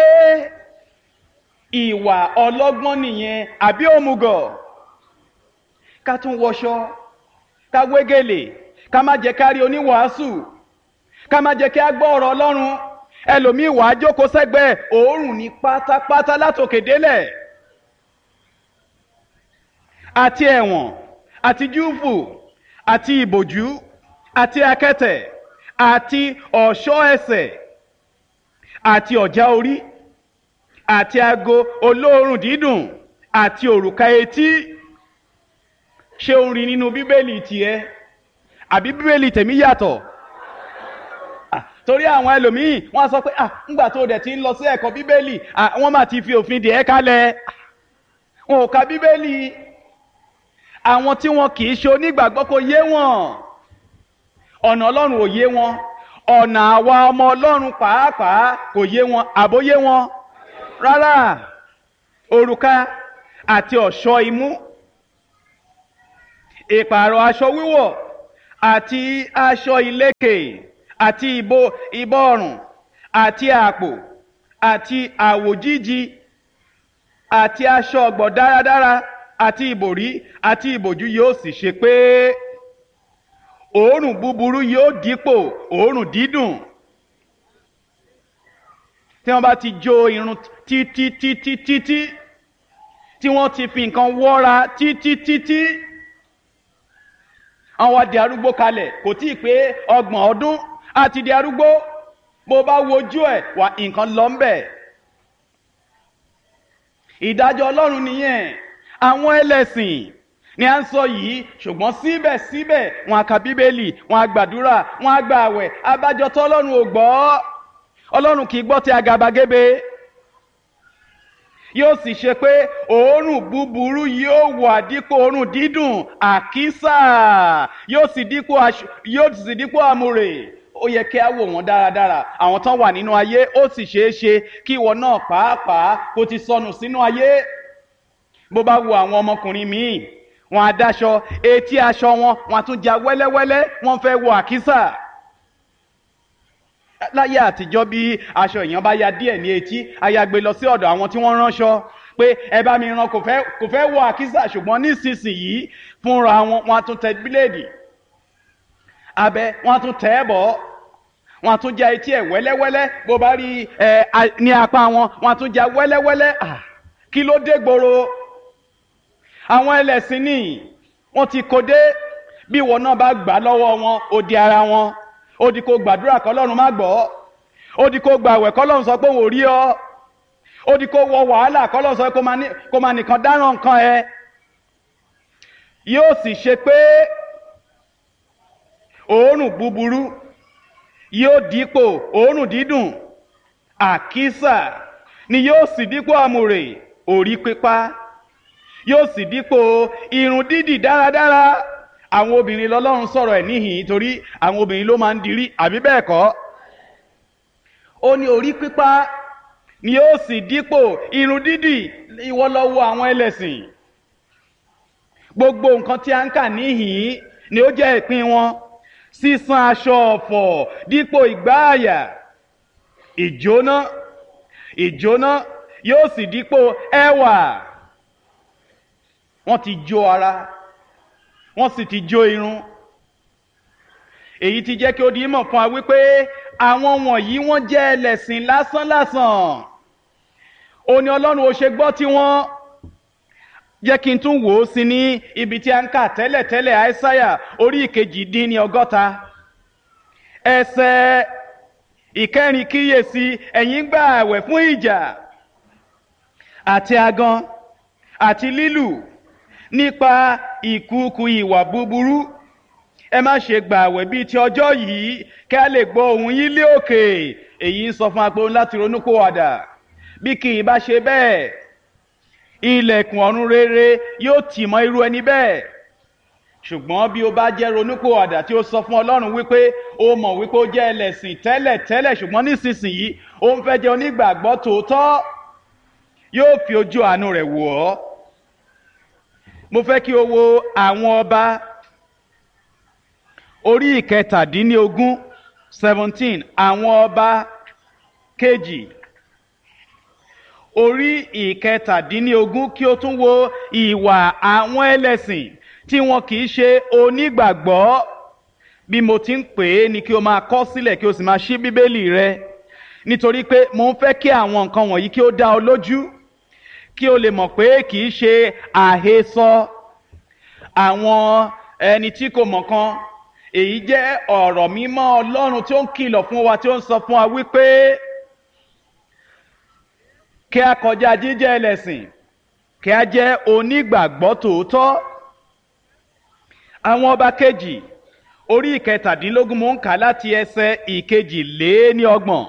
ìwà ọlọ́gbọ́n nìyẹn àbí òmùgọ̀? Ká tún wọṣọ ká wé gèlè ká má jẹ́ ká rí oníwàásù ká má jẹ́ kí á gbọ́ ọ̀rọ̀ Ọlọ́run. Ẹlòmíì wàá jókòó sẹ́gbẹ̀ẹ́ òórùn ní pátápátá látòkè délẹ̀. Àti ẹ̀wọ̀n àti júùfù àti ìbòjú àti akẹ́tẹ̀ àti ọ̀ṣọ́ ẹsẹ̀ àti ọ̀já orí àti ago olóòórùn dídùn àti òrùka etí. Ṣé o rí nínú bíbélì tiẹ̀ àbí bíbélì tèmi yàtọ̀? Torí àwọn ẹlòmíì wọ́n sọ pé ah ńgbà tó dẹ̀ ti ń lọ sí ẹ̀kọ́ bíbélì wọ́n máa ti fi òfin dè ẹ́ kalẹ̀. Wọn ò ka bíbélì. Àwọn tí wọn kì í ṣe onígbàgbọ́ kò yé wọn. Ọ̀nà Ọlọ́run ò yé wọn. Ọ̀nà àwa ọmọ Ọlọ́run pàápàá kò yé wọn àbóyé wọn. Rárá òrùka àti ọ̀ṣọ́ imú ìpààrọ̀ aṣọ wíwọ̀ àti aṣọ ìlékè àti ìbò ìbọ̀rùn àti àpò àti àwòjíji àti aṣọ ọ̀gbọ̀ dáradára àti ìbòrí àti ìbòjú yóò sì ṣe pé òórùn búburú yóò dípò òórùn dídùn. Tí wọ́n bá ti jó irun títí títí títí tí wọ́n ti fi nǹkan wọ́ra títí títí àwọn di arúgbó kalẹ̀ kò tí ì pé ọgbọ̀n ọdún àti di arúgbó, bó bá wojú ẹ̀ wà nǹkan lọ ń bẹ̀. Ìdájọ́ Ọlọ́run nìyẹn. Àwọn ẹlẹ́sìn ni à ń sọ yìí, ṣùgbọ́n síbẹ̀síbẹ̀ wọn á ka bíbélì, wọn á gbàdúrà, wọn á gba àwẹ̀. Abájọ tó Ọlọ́run ò gbọ́. Ọlọ́run kì í gbọ́ ti àgàbàgebè. Yóò sì ṣe pé òórùn búburú yóò wà dípò òórùn dídùn, àkísà yóò sì dípò yóò sì dípò àmùrè. Ó yẹ kí a wò wọ́n dáradára. Àwọn tán wà nínú ayé, ó sì ṣeé ṣe kí ìwọ náà pàápàá kó ti sọnù sínú ayé. Bó bá wo àwọn ọmọkùnrin míì, wọn á dáṣọ, etí aṣọ wọn wọn á tún já wẹ́lẹ́wẹ́lẹ́, wọ́n fẹ́ wọ àkísà. Láyé àtijọ́ bí aṣọ èèyàn bá ya díẹ̀ ní etí, a ya gbé lọ sí ọ̀dọ̀ àwọn tí wọ́n ránṣọ pé ẹ bá mi rán, kò fẹ́ kò fẹ́ wọ àkísà. Ṣùgbọ́n nísinsìnyí fúnra wọn wọn á tún tẹ bíléèdì abẹ, wọn á tún tẹ ẹ bọ̀, wọn á tún já etí ẹ̀ wẹ́lẹ́wẹ́lẹ́. Bó bá rí ẹ ní apá wọn, wọn á tún já wẹ́lẹ́wẹ́lẹ́. Ah, kí ló dé gbòòrò? Àwọn ẹlẹ́sìn ní wọ́n ti kó dé. Bí ìwọ náà bá gbà lọ́wọ́ wọn, ó di ara wọn. Ó di kó gbàdúrà k'Ọlọ́run má gbọ́. Ó di kó gbàwẹ̀ k'Ọlọ́run sọ pé òun ò rí ọ. Ó di kó wọ wàhálà k'Ọlọ́run sọ pé kó máa nìkan dáràn nǹkan ẹ. Yóò sì ṣe pé òórùn búburú yóò dípò òórùn dídùn, àkísà ni yóò sì dípò àmùrè, orí pípá yóò sì dípò irun dídì dáradára. Àwọn obìnrin lọ́lọ́run sọ̀rọ̀ ẹ̀ níhìn torí àwọn obìnrin ló máa ń dirí, àbí bẹ́ẹ̀ kọ́? Ó ní orí pípá ni yóò sì dípò irun dídì. Ìwọ lọ wo àwọn ẹlẹ́sìn, gbogbo nǹkan tí a ń kà níhìn ni ó jẹ́ ìpín wọn. Sísan aṣọ ọ̀fọ̀ dípò ìgbáàyà, ìjóná ìjóná yóò sì dípò ẹwà. Wọ́n ti jó ara, wọ́n sì ti jó irun. Èyí ti jẹ́ kí ó di mọ̀ fún wa wípé àwọn wọ̀nyí wọ́n jẹ́ ẹlẹ́sìn lásánlásán. Ó ní Ọlọ́run ó ṣe gbọ́ tí wọ́n. Jẹ́ kí n tún wò ó sí ní ibi tí a ń kà tẹ́lẹ̀tẹ́lẹ̀, Àìsáyà orí ìkejì dín ní ọgọ́ta. Ẹsẹ̀ ìkẹrin, kíyèsí ẹ̀yin gbà àwẹ̀ fún ìjà àti agan àti lílù nípa ìkùukù ìwà búburú. Ẹ má ṣe gbà àwẹ̀ bíi ti ọjọ́ yìí kí a lè gbọ́ ohùn yín lé òkè. Èyí ń sọ fún wa pé òun láti ronúpìwàdà. Bí kì í bá ṣe bẹ́ẹ̀, ilẹ̀kùn ọ̀run rere yóò tì mọ́ irú ẹni bẹ́ẹ̀. Ṣùgbọ́n bí ó bá jẹ́ ronúpìwàdà tí ó sọ fún Ọlọ́run wípé ó mọ̀ wípé ó jẹ́ ẹlẹ́sìn tẹ́lẹ̀ tẹ́lẹ̀, ṣùgbọ́n nísinsìnyí ó ń fẹ́ jẹ́ onígbàgbọ́ tòótọ́, yóò fi ojú àánú rẹ̀ wò ọ́. Mo fẹ́ kí o wo àwọn ọba orí ìkẹtàdínlógún seventeen, àwọn ọba kejì orí ìkẹtàdínlógún, kí o tún wo ìwà àwọn ẹlẹ́sìn tí wọn kì í ṣe onígbàgbọ́. Bí mo ti ń pè é ni kí o máa kọ sílẹ̀ kí o sì máa ṣí bíbélì rẹ, nítorí pé mo ń fẹ́ kí àwọn nǹkan wọ̀nyí kí ó dá ọ lójú, kí o lè mọ̀ pé kì í ṣe àhesọ àwọn ẹni tí kò mọ̀ kan. Èyí jẹ́ ọ̀rọ̀ mímọ́ Ọlọ́run tí ó ń kìlọ̀ fún wa, tí ó ń sọ fún wa wípé kí a kọjá jíjẹ́ ẹlẹ́sìn, kí a jẹ́ onígbàgbọ́ tòótọ́. Àwọn ọba kejì orí ìkẹtàdínlógún, mo ń kà láti ẹsẹ̀ ìkejì lé ní ọgbọ̀n.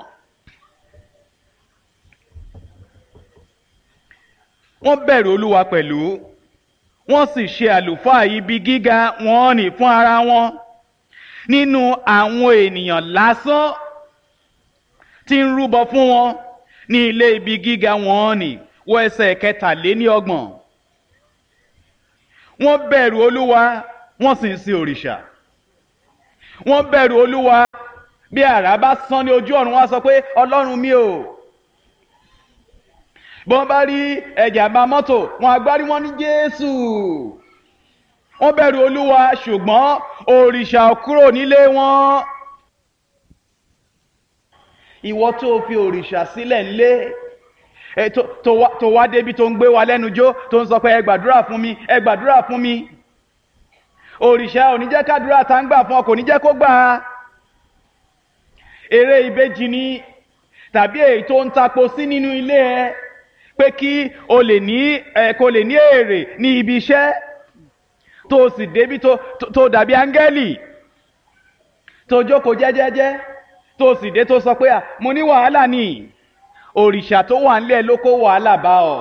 Wọ́n bẹ̀rù Olúwa pẹ̀lú, wọ́n sì ṣe àlùfáà ibi gíga wọn nì fún ara wọn nínú àwọn ènìyàn lásán tí ń rúbọ fún wọn ní ilé ibi gíga wọn nì. Wọ ẹsẹ̀ kẹtàléní ọgbọ̀n. Wọ́n bẹ̀rù Olúwa wọ́n sì ń sin òrìṣà. Wọ́n bẹ̀rù Olúwa, bí àrá bá sán ní ojú ọ̀run wọ́n sọ pé Ọlọ́run mi o. Bọ́n bá rí ẹ̀jàmbá mọ́tò wọn agbárí wọn ní Jésù. Wọ́n bẹ̀rù Olúwa ṣùgbọ́n òrìṣà ò kúrò nílé wọn. Ìwọ tó fi òrìṣà sílẹ̀ ńlé tó wá débi tó ń gbé wa lẹ́nu jó tó ń sọ pé ẹ gbàdúrà fún mi ẹ gbàdúrà fún mi. Òrìṣà ò ní jẹ́ kádúrà tá ń gbà fún ọ kò ní jẹ́ kó gbà á. Eré ìbejì ni tàbí èyí tó ń tapo sí nínú ilé ẹ pé kí o lè ní ẹ kó lè ní èrè ní ibi iṣẹ́ tó sì débi tó tó dàbí áńgẹ́lì tó jókòó jẹ́jẹ́jẹ́ tó sì dé tó sọ pé à mo ní wàhálà ni. Òrìṣà tó wà nílẹ̀ ló kó wàhálà bá ọ.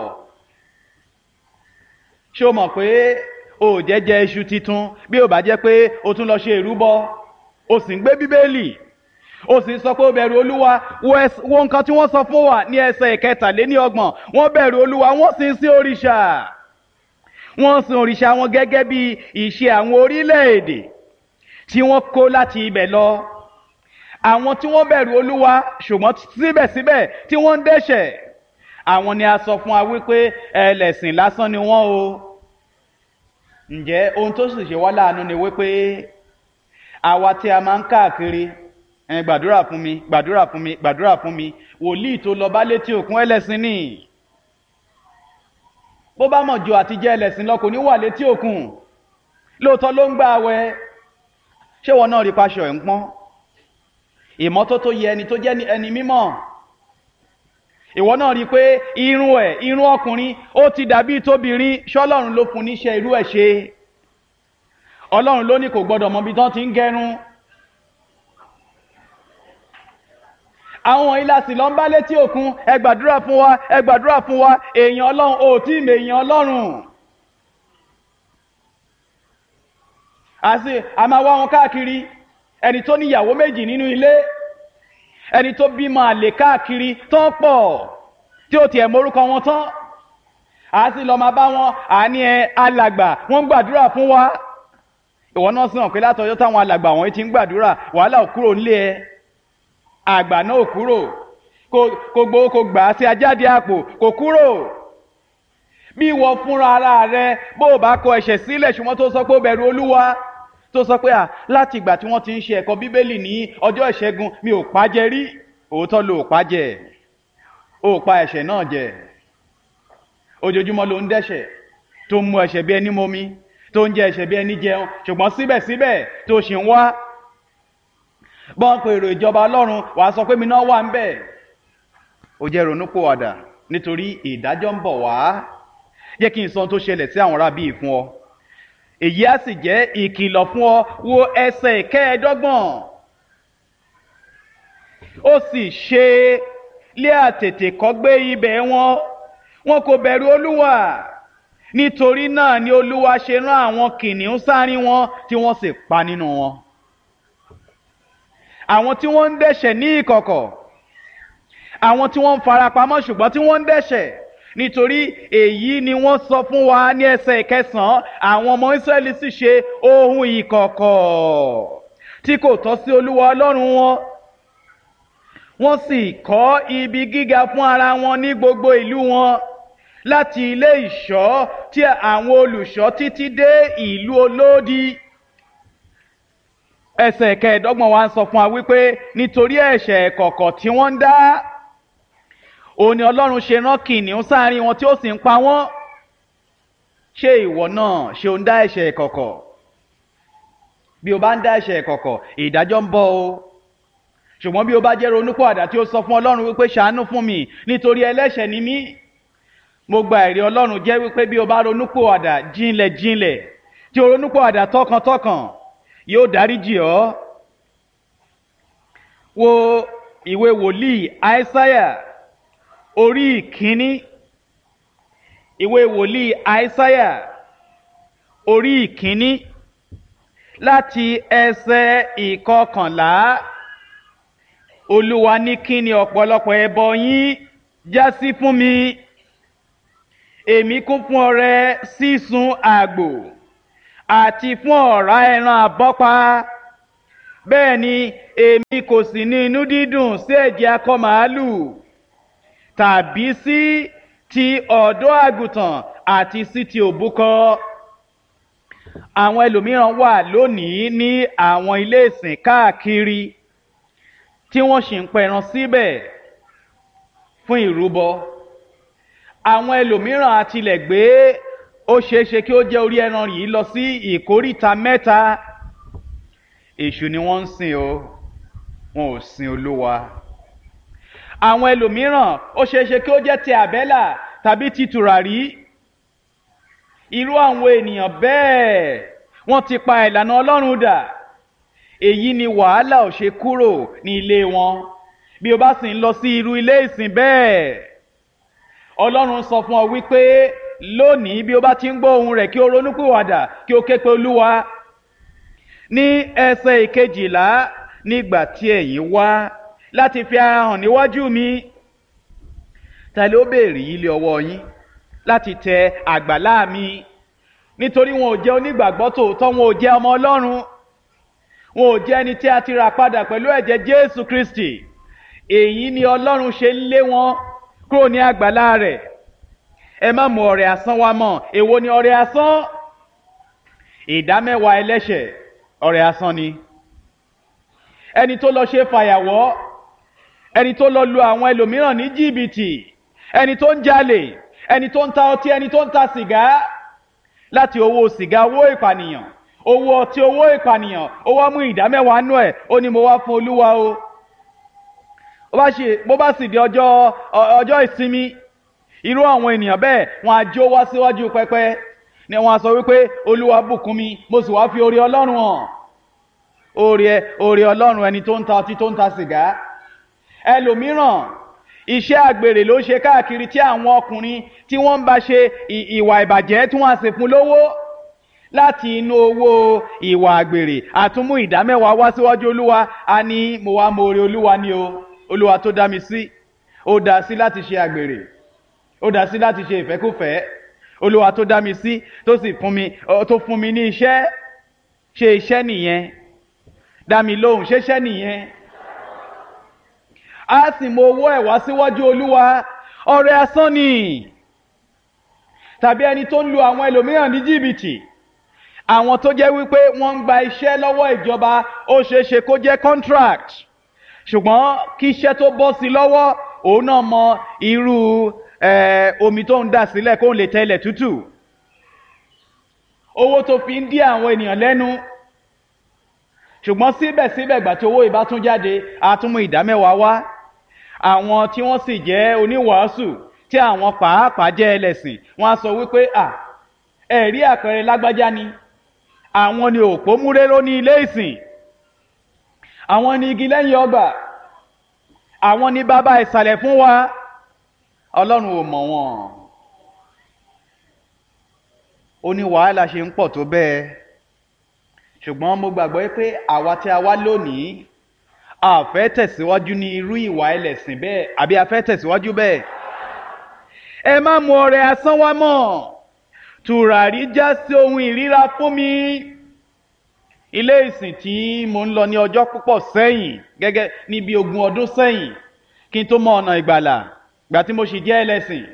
Ṣé o mọ̀ pé o jẹ́jẹ́ iṣu titun bí o bá jẹ́ pé o tún lọ ṣe ìrúbọ o sì ń gbé Bíbélì ó sì sọ pé ó bẹ̀rù Olúwa. Wo nǹkan tí wọ́n sọ fún wa ní ẹsẹ̀ ìkẹtàléníọgbọ̀n. Wọ́n bẹ̀rù Olúwa wọ́n sì ń sin òrìṣà. Wọ́n sin òrìṣà wọn gẹ́gẹ́ bí ìṣe àwọn orílẹ̀-èdè tí wọ́n kó láti ibẹ̀ lọ. Àwọn tí wọ́n bẹ̀rù Olúwa ṣùgbọ́n síbẹ̀síbẹ̀ tí wọ́n ń dẹ́ṣẹ̀, àwọn ni a sọ fún wa wípé ẹlẹ́sìn lásán ni wọ́n o. Ǹjẹ́ ohun tó sì ṣe wá láàánú ni wípé àwa tí a máa ń káàkiri ẹ gbàdúrà fún mi gbàdúrà fún mi gbàdúrà fún mi wòlíì tó lọ bá létí òkun ẹlẹ́sìn ni. Bó bá mọ̀ ju àti jẹ́ ẹlẹ́sìn lọ kò ní wà létí òkun. Lóòótọ́ ló ń gbà àwẹ̀. Ṣé wọn náà rí paṣọ ẹ̀ ń pọ́n? Ìmọ́tótó yẹ ẹni tó jẹ́ ẹni mímọ́. Ìwọ náà rí pé irun ẹ̀ irun ọkùnrin ó ti dàbí tóbìnrin. Ṣọ́lọ́run ló fún níṣẹ́ irú ẹ̀ ṣe. Ọlọ́run ló ní kò gbọdọ̀ mọ ibi tán ti ń gẹrun. Àwọn ilá sì lọ ń bá létí òkun ẹ gbàdúrà fún wa ẹ gbàdúrà fún wa èèyàn Ọlọ́run ò tí ì mọ èèyàn Ọlọ́run. Àti a máa wá wọn káàkiri ẹni tó níyàwó méjì nínú ilé ẹni tó bímọ àlè káàkiri tán pọ̀ tí ó tiẹ̀ mórúkọ wọn tán. A sì lọ máa bá wọn àní ẹ alàgbà wọ́n gbàdúrà fún wa. Ìwọ náà sì hàn pé látọjọ́ táwọn alàgbà wọ̀nyí ti ń gbàdúrà wàhálà ò kúrò nílé ẹ. Àgbà náà ò kúrò kò gbowó kò gbà á sí ajáde àpò kò kúrò. Bí ìwọ fúnra ara rẹ bó o bá kọ ẹ̀ṣẹ̀ sílẹ̀ ṣùgbọ́n tó sọ pé ó bẹ̀rù Olúwa tó sọ pé à láti ìgbà tí wọ́n ti ń ṣe ẹ̀kọ́ Bíbélì ní ọjọ́ ìṣẹ́gun mi ò pàjẹ rí. Òótọ́ ló pàjẹ ó pa ẹ̀ṣẹ̀ náà jẹ. Ojoojúmọ́ ló ń dẹ́ṣẹ̀ tó ń mu ẹ̀ṣẹ̀ bí ẹni momi tó ń jẹ ẹ̀ṣẹ̀ bí ẹni jẹun ṣùgbọ́n síbẹ̀síbẹ̀ tó ṣì ń wá. Bọ́n pe èrò ìjọba Ọlọ́run wàá sọ pé mi náà wà ń bẹ̀. Ó jẹ́ ronúpìwàdà nítorí ìdájọ́ ń bọ̀ wá. Jẹ́ kí n sọ ohun tó ṣẹlẹ̀ sí àwọn rábì fún ọ. Èyí á sì jẹ́ ìkìlọ̀ fún ọ. Wo ẹsẹ̀ ìkẹẹ̀ẹ́dọ́gbọ̀n. Ó sì ṣe lé àtètèkọ́gbé ibẹ̀ wọn wọn kò bẹ̀rù Olúwa. Nítorí náà ni Olúwa ṣe rán àwọn kìnìún sáárín wọn tí wọ́n sì pa nínú wọn. Àwọn tí wọ́n ń dẹ́ṣẹ̀ ní ìkọ̀kọ̀, àwọn tí wọ́n ń farapamọ́ ṣùgbọ́n tí wọ́n ń dẹ́ṣẹ̀. Nítorí èyí ni wọ́n sọ fún wa ní ẹsẹ̀ ìkẹsàn-án. Àwọn ọmọ Ísírẹ́lì sì ṣe ohun ìkọ̀kọ̀ tí kò tọ́ sí Olúwa Ọlọ́run wọn. Wọ́n sì kọ́ ibi gíga fún ara wọn ní gbogbo ìlú wọn, láti ilé ìṣọ́ tí àwọn olùṣọ́ títí dé ìlú olódi. Ẹsẹ̀ kẹẹ̀ẹ́dọ́gbọ̀n wa ń sọ fún wa wípé nítorí ẹ̀ṣẹ̀ ìkọ̀kọ̀ tí wọ́n ń dá, òun ni Ọlọ́run ṣe rán kìnìún sáàrin wọn tí ó sì ń pa wọ́n. Ṣé ìwọ náà ṣe ń dá ẹ̀ṣẹ̀ ìkọ̀kọ̀? Bí o bá ń dá ẹ̀ṣẹ̀ ìkọ̀kọ̀, ìdájọ́ ń bọ̀ o. Ṣùgbọ́n bí o bá jẹ́ ronúpìwàdà tí ó sọ fún Ọlọ́run wípé ṣàánú fún mi nítorí ẹlẹ́ṣẹ̀ ni mí, mo gba ẹ̀rí Ọlọ́run jẹ́ wípé bí o bá ronúpìwàdà jinlẹ̀ jinlẹ̀ tí o ronúpìwàdà tọkàntọkàn, yóò dáríjì ọ́. Wo ìwé wòlíì Àìsáyà orí ìkíní. Ìwé wòlíì Àìsáyà orí ìkíní láti ẹsẹ̀ ìkọkànlá. Olúwa ní kí ni ọ̀pọ̀lọpọ̀ ẹbọ yín já sí fún mi? Èmi kún fún ọrẹ sísun àgbò àti fún ọ̀rá ẹran àbọ́pa. Bẹ́ẹ̀ ni èmi kò sì ní inú dídùn sí ẹ̀jẹ̀ akọ màálù tàbí sí ti ọ̀dọ́ àgùntàn àti sí ti òbúkọ. Àwọn ẹlòmíràn wà lónìí ní àwọn ilé ìsìn káàkiri tí wọ́n sì ń pẹran síbẹ̀ fún ìrúbọ. Àwọn ẹlòmíràn àtilẹ̀ gbé ó ṣeéṣe kí ó jẹ́ orí ẹran yìí lọ sí ìkóríta mẹ́ta. Èṣù ni wọ́n ń sìn o, wọn ò sin Olúwa. Àwọn ẹlòmíràn ó ṣeéṣe kí ó jẹ́ ti àbẹ́là tàbí ti tùràrí. Irú àwọn ènìyàn bẹ́ẹ̀ wọ́n ti pa ìlànà Ọlọ́run dà. Èyí ni wàhálà ò ṣe kúrò ní ilé wọn. Bí o bá sì ń lọ sí irú ilé ìsìn bẹ́ẹ̀, Ọlọ́run sọ fún ọ wípé lónìí bí o bá ti ń gbọ́ ohùn rẹ̀ kí o ronúpìwàdà kí o ké pe Olúwa. Ní ẹsẹ̀ ìkejìlá, nígbà tí ẹ̀yin wá láti fi ara hàn níwájú mi, ta ló béèrè yìí lé ọwọ́ yín láti tẹ àgbàlá mi? Nítorí wọn ò jẹ́ onígbàgbọ́ tòótọ́, wọn ò jẹ́ ọmọ Ọlọ́run, wọn ò jẹ́ ẹni tí a ti rà padà pẹ̀lú ẹ̀jẹ̀ Jésù Kristi. Èyí ni Ọlọ́run ṣe ń lé wọn kúrò ní àgbàlá rẹ̀. Ẹ má mú ọrẹ asán wá mọ́. Èwo ni ọrẹ asán? Ìdámẹ́wàá ẹlẹ́ṣẹ̀ ọrẹ asán ni. Ẹni tó lọ ṣe fàyàwọ́, ẹni tó lọ lu àwọn ẹlòmíràn ní jìbìtì, ẹni tó ń jalè, ẹni tó ń ta ọtí, ẹni tó ń ta sìgá, láti owó sìgá, owó ìpànìyàn, owó ọtí, owó ìpànìyàn, ó wá mú ìdámẹ́wàá nú ẹ̀, ó ní mo wá fún Olúwa o. Bó bá sì di ọjọ́ ọjọ́ ìsinmi, irú àwọn ènìyàn bẹ́ẹ̀ wọ́n á jó wá síwájú pẹpẹ ni wọ́n á sọ wípé Olúwa bùkún mi, mo sì wá fi oore Ọlọ́run hàn. Oore oore Ọlọ́run ẹni tó ń ta ọtí, tó ń ta sìgá. Ẹlòmíràn iṣẹ́ àgbèrè ló ṣe káàkiri tí àwọn ọkùnrin tí wọ́n ń bá ṣe ìwà ìbàjẹ́ tí wọ́n á sì fún lówó. Láti inú owó ìwà àgbèrè àtúnmú ìdámẹ́wàá wá síwájú Olúwa, a ní mo wá mọ oore Olúwa ni o. Olúwa tó dá mi sí, ó dá sí láti ṣe àgbèrè, ó dá sí láti ṣe ìfẹ́kúfẹ̀ẹ́. Olúwa tó dá mi sí, tó sì fún mi, tó fún mi ní iṣẹ́. Ṣé iṣẹ́ nìyẹn? Dá mi lóhùn, ṣé iṣẹ́ nìyẹn? A sì mú owó ẹ̀ wá síwájú Olúwa, ọrẹ asán ni. Tàbí ẹni tó ń lu àwọn ẹlòmíràn ní jìbìtì, àwọn tó jẹ́ wípé wọ́n ń gba iṣẹ́ lọ́wọ́ ìjọba, ó ṣeéṣe kó jẹ́ contract, ṣùgbọ́n kí iṣẹ́ tó bọ́ sí lọ́wọ́, òun náà mọ irú omi tó ń dà sílẹ̀ kó lè tẹ́lẹ̀ tútù. Owó tó fi ń dí àwọn ènìyàn lẹ́nu, ṣùgbọ́n síbẹ̀síbẹ̀ ìgbà tí owó ìbá tún jáde, a tún mú ìdámẹ́wàá wá. Àwọn tí wọ́n sì jẹ́ oníwàásù, tí àwọn pàápàá jẹ́ ẹlẹ́sìn, wọ́n á sọ wípé à ẹ̀rí àpẹẹrẹ lágbájá ni. Àwọn ni òpó múréró ní ilé ìsìn, àwọn ni igi lẹ́yìn ọgbà, àwọn ni bàbá ìsàlẹ̀ fún wa. Ọlọ́run ò mọ̀ wọ́n. Ó ní wàhálà ṣe ń pọ̀ tó bẹ́ẹ̀, ṣùgbọ́n mo gbàgbọ́ pé àwa tí a wá lónìí, a fẹ́ tẹ̀síwájú ní irú ìwà ẹlẹ́sìn bẹ́ẹ̀, àbí a fẹ́ tẹ̀síwájú bẹ́ẹ̀. Ẹ má mú ọrẹ asán wá mọ́. Tùràrí já sí ohun ìríra fún mi. Ilé ìsìn tí mo ń lọ ní ọjọ́ púpọ̀ sẹ́yìn, gẹ́gẹ́ ní bí ogún ọdún sẹ́yìn, kí n tó mọ ọ̀nà ìgbàlà, gbà tí mo sì jẹ́ ẹlẹ́sìn.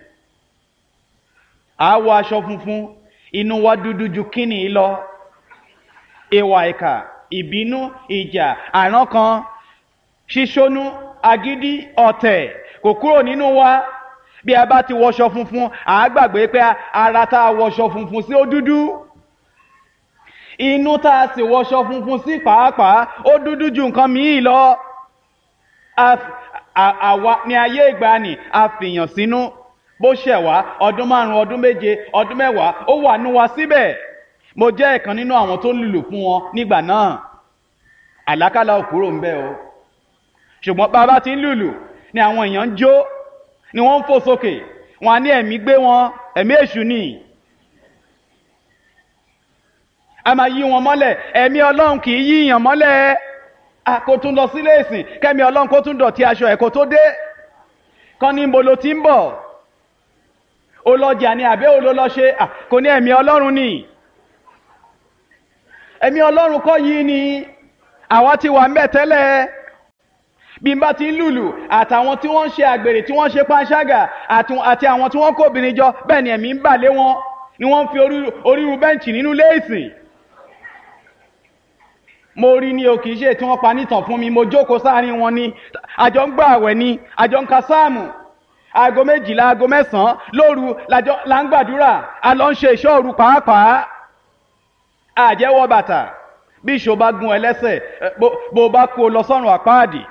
A wọ aṣọ funfun, inú wa dúdú ju kíni lọ. Ìwà ìkà, ìbínú, ìjà, àrán kan, ṣíṣónú, agídí, ọ̀tẹ̀ kò kúrò nínú wa. Bí a bá ti wọṣọ funfun, à á gbàgbé pé ara tá a wọṣọ funfun sí ó dúdú. Inú tá a sì wọṣọ funfun sí pàápàá ó dúdú ju nǹkan míì lọ. Àwa ní ayé ìgbàanì a fìyàn sínú, bó ṣẹ̀ wá ọdún márùn-ún, ọdún méje, ọdún mẹ́wàá, ó wà nú wa síbẹ̀. Mo jẹ́ ìkan nínú àwọn tó lùlù fún wọn nígbà náà. Àlákálà ò kúrò ńbẹ̀ o. Ṣùgbọ́n bàbá ti ń lùlù ni àwọn èèyàn ń jó, ni wọ́n ń fò sókè, wọ́n á ní ẹ̀mí gbé wọn, ẹ̀mí èṣù ni. A máa yí wọn mọ́lẹ̀, ẹ̀mí Ọlọ́run kì í yíyàn mọ́lẹ̀. A kò tún lọ sílé ìsìn, kẹ́mi Ọlọ́run kó tún dọ̀tí aṣọ ẹ̀ kó tó dé. Kán ní mo lo ti ń bọ̀. Olọ́jà ni àbẹ́ olólọ́ṣe, kò ní ẹ̀mí Ọlọ́run ni. ẹ̀mí Ọlọ́run kọ́ yìí ni àwa ti wà ń bẹ̀ tẹ́lẹ̀. Bí n bá ti ń lùlù àtàwọn tí wọ́n ń ṣe àgbèrè tí wọ́n ń ṣe panṣágà àti àwọn tí wọ́n kó obìnrin jọ, bẹ́ẹ̀ ni ẹ̀mí ń bà lé wọn ni wọ́n ń fi oríru bẹ́ǹchì nínú ilé ìsìn. Mo rí ní o, kìí ṣe tí wọ́n pa nítàn fún mi, mo jókòó sáàrin wọn ni, àjọ ń gbà àwẹ̀ ni, àjọ ń ka sáàmù, aago méjìlá aago mẹ́sàn-án lóru la ń gbàdúrà, a lọ ń ṣe ìṣọ́ òru pàápàá. Àjẹ́wọ́ bàtà bí ìṣó bá gún ẹlẹ́sẹ̀ bó bá kó lọ sọ́run àpáàdì.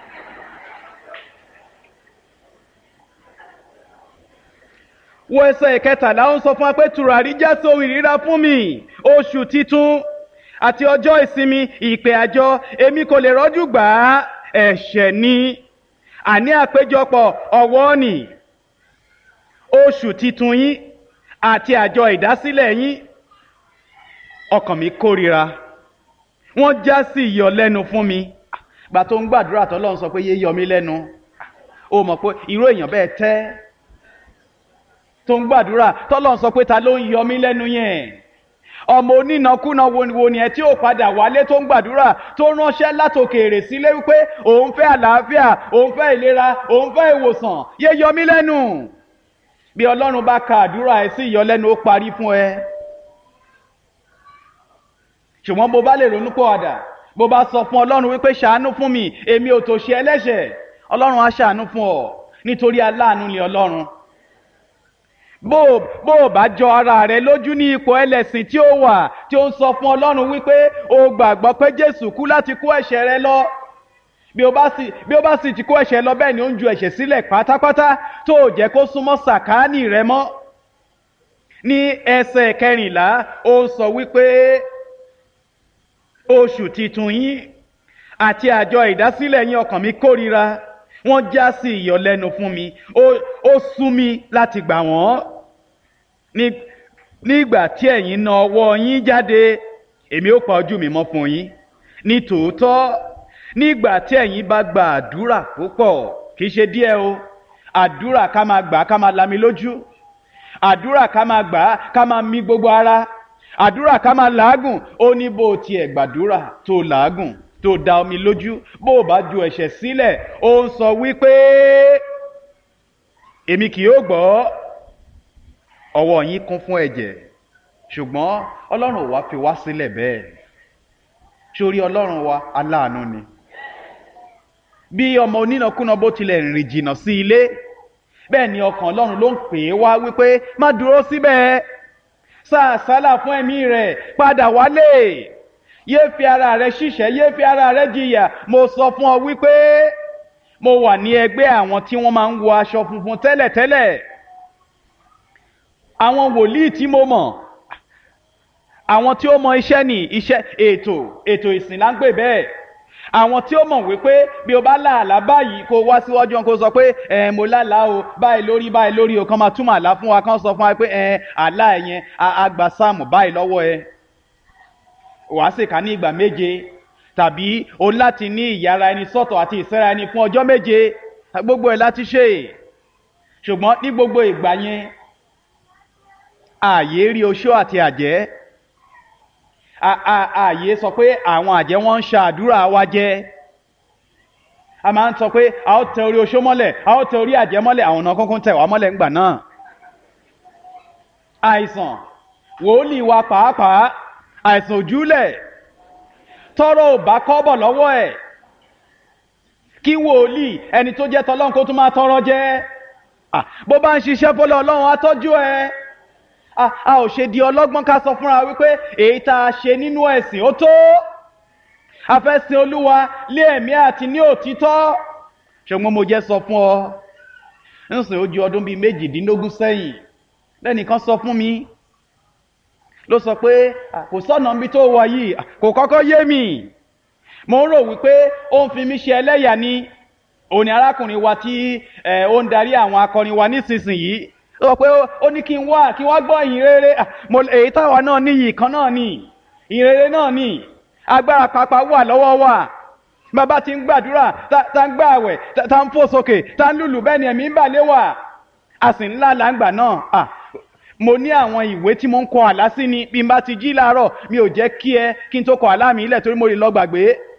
Wo ẹsẹ̀ ìkẹtàlá, ó ń sọ fún wa pé tùràrí jẹ́ sóhun ìríra fún mi, oṣù titun àti ọjọ́ ìsinmi ìpè àjọ, èmi kò lè rọ́jú gbà á, ẹ̀ṣẹ̀ ni, àní àpéjọpọ̀ ọ̀wọ́ nì. Oṣù titun yín àti àjọ ìdásílẹ̀ yín, ọkàn mi kórìíra, wọ́n já sí ìyọlẹ́nu fún mi. Gbà tó ń gbàdúrà tọ́lọ́run sọ pé yé yọ mí lẹ́nu, ó mọ̀ pé irú èèyàn bẹ́ẹ̀ tẹ́ tó ń gbàdúrà tọ́lọ́run sọ pé ta ló ń yọ mí lẹ́nu yẹn? Ọmọ onínàkúnà wo ni ẹ tí ó padà wálé tó ń gbàdúrà tó ránṣẹ́ látòkèèrè sílé wípé òun fẹ́ àlàáfíà, òun fẹ́ ìlera, òun fẹ́ ìwòsàn, yé yọ mí lẹ́nu. Bí Ọlọ́run bá ka àdúrà ẹ sí ìyọlẹ́nu, ó parí fún ẹ. Ṣùgbọ́n bó bá lè ronú pọ̀wàdà, bó bá sọ fún Ọlọ́run wípé ṣàánú fún mi, èmi ò tó ṣe ẹlẹ́ṣẹ̀, Ọlọ́run á ṣàánú fún ọ, nítorí aláàánú ni Ọlọ́run. Bó bó bá jọ ara rẹ lójú ní ipò ẹlẹ́sìn tí ó wà, tí ó ń sọ fún Ọlọ́run wípé o gbàgbọ́ pé Jésù kú láti kó ẹ̀ṣẹ̀ rẹ lọ, bí ó bá sì bí ó bá sì ti kó ẹ̀ṣẹ̀ lọ, bẹ́ẹ̀ ni ó ń ju ẹ̀ṣẹ̀ sílẹ̀ pátápátá, tó jẹ́ kó súnmọ́ sàkáání rẹ mọ́. Ní ẹsẹ̀ kẹrìnlá, ó sọ wípé oṣù titun yín àti àjọ ìdásílẹ̀ yín ọkàn mi kórìíra, wọ́n já sí ìyọlẹ́nu fún mi, ó sú mi láti gbà wọ́n. Nígbà tí ẹ̀yin na ọwọ́ yín jáde, èmi ó pa ojú mi mọ́ fún yín. Ní tòótọ́, nígbà tí ẹ̀yin bá gba àdúrà púpọ̀, kìí ṣe díẹ̀ o, àdúrà ká máa gbà ká máa lami lójú, àdúrà ká máa gbà ká máa mì gbogbo ara, àdúrà ká máa làágùn. Ó ní bó tiẹ̀ gbàdúrà tó làágùn tó da omi lójú, bó bá ju ẹ̀ṣẹ̀ sílẹ̀, ó ń sọ wípé èmi kì yóò gbọ́. Ọwọ́ yín kún fún ẹ̀jẹ̀, ṣùgbọ́n Ọlọ́run ò wá fi wá sílẹ̀ bẹ́ẹ̀. Sórí Ọlọ́run wa aláàánú ni. Bí ọmọ onínàkúnà bó tilẹ̀ rìn jìnnà sí ilé, bẹ́ẹ̀ ni ọkàn Ọlọ́run ló ń pè é wá wípé má dúró síbẹ̀, sá àsálà fún ẹ̀mí rẹ̀, padà wálé, yé fi ara rẹ̀ ṣìṣẹ́, yé fi ara rẹ̀ jìyà. Mo sọ fún ọ wípé mo wà ní ẹgbẹ́ àwọn tí wọ́n máa ń wọ aṣọ funfun tẹ́lẹ̀tẹ́lẹ̀. Àwọn wòlíì tí mo mọ̀, àwọn tí ó mọ iṣẹ́ ní iṣẹ́ ètò ètò ìsìn là ń pè bẹ́ẹ̀. Àwọn tí ó mọ̀ wípé bí o bá láàlá báyìí kó wá síwájú wọn kó sọ pé ẹ mo lálàá o, báyìí lórí báyìí lórí o, kán máa túmọ̀ àlá fún wa, kán sọ fún wa pé ẹ àlá ẹ yẹn àgbà sáàmù báyìí lọ́wọ́ ẹ. Wàá sì ká ní ìgbà méje, tàbí o láti ní ìyára ẹni sọ́tọ̀ àti ìsẹ́ra ẹni fún ọjọ́ méje. Gbogbo ẹ̀ láti ṣe, ṣùgbọ́n ní gbogbo ìgbà yẹn ààyè rí oṣó àti àjẹ́. Ààyè sọ pé àwọn àjẹ́ wọ́n ń ṣàdúrà wa jẹ. A máa ń sọ pé a ó tẹ orí oṣó mọ́lẹ̀, a ó tẹ orí àjẹ́ mọ́lẹ̀, àwọn ọ̀nà kúnkún tẹ̀ wá mọ́lẹ̀ ńgbà náà. Àìsàn wòlíì wa pàápàá, àìsàn òjúlẹ̀ tọrọ ò bá kọ́bọ̀ lọ́wọ́ ẹ̀, kí wòlíì ẹni tó jẹ́ tọlọ́run kó tún máa tọrọ jẹ. Bó bá ń ṣiṣẹ́ fọlọ́ Ọlọ́run á tọ́jú ẹ. A ò ṣe di ọlọ́gbọ́n ká sọ fúnra wípé èyí tá a ṣe nínú ẹ̀sìn ó tó. A fẹ́ sin Olúwa lé ẹ̀mí àti ní òtítọ́. Ṣùgbọ́n mo jẹ́ sọ fún ọ, ń sìn ó ju ọdún bíi méjìdínlógún sẹ́yìn, lẹ́nìkan sọ fún mi, ló sọ pé kò sọ́nà níbi tó wọ yìí, kò kọ́kọ́ yé mi. Mo ń rò wípé ó ń fi mí ṣe ẹlẹ́yà ni. Òní arákùnrin wa tí ó ń darí àwọn akọrin wa nísinsìnyí, ó sọ pé ó ní kí n wá kí wá gbọ́ ìyìn rere. Èyí táwa náà ní yìí kan náà ni, ìyìn rere náà ni, agbára pàápàá wà lọ́wọ́ wa. Bàbá ti ń gbàdúrà, tá ń gbààwẹ̀, tá ń fò sókè, tá ń lùlù, bẹ́ẹ̀ ni ẹ̀mí ń bà lé wà. A sì ń lálàá ńgbà náà. mo ní àwọn ìwé tí mo ń kọ àlá sí ni bí n bá ti jí láàárọ̀ mi ò jẹ́ kí ẹ kí n tó kọ àlá mi ilẹ̀ torí mo lè lọ gbàgbé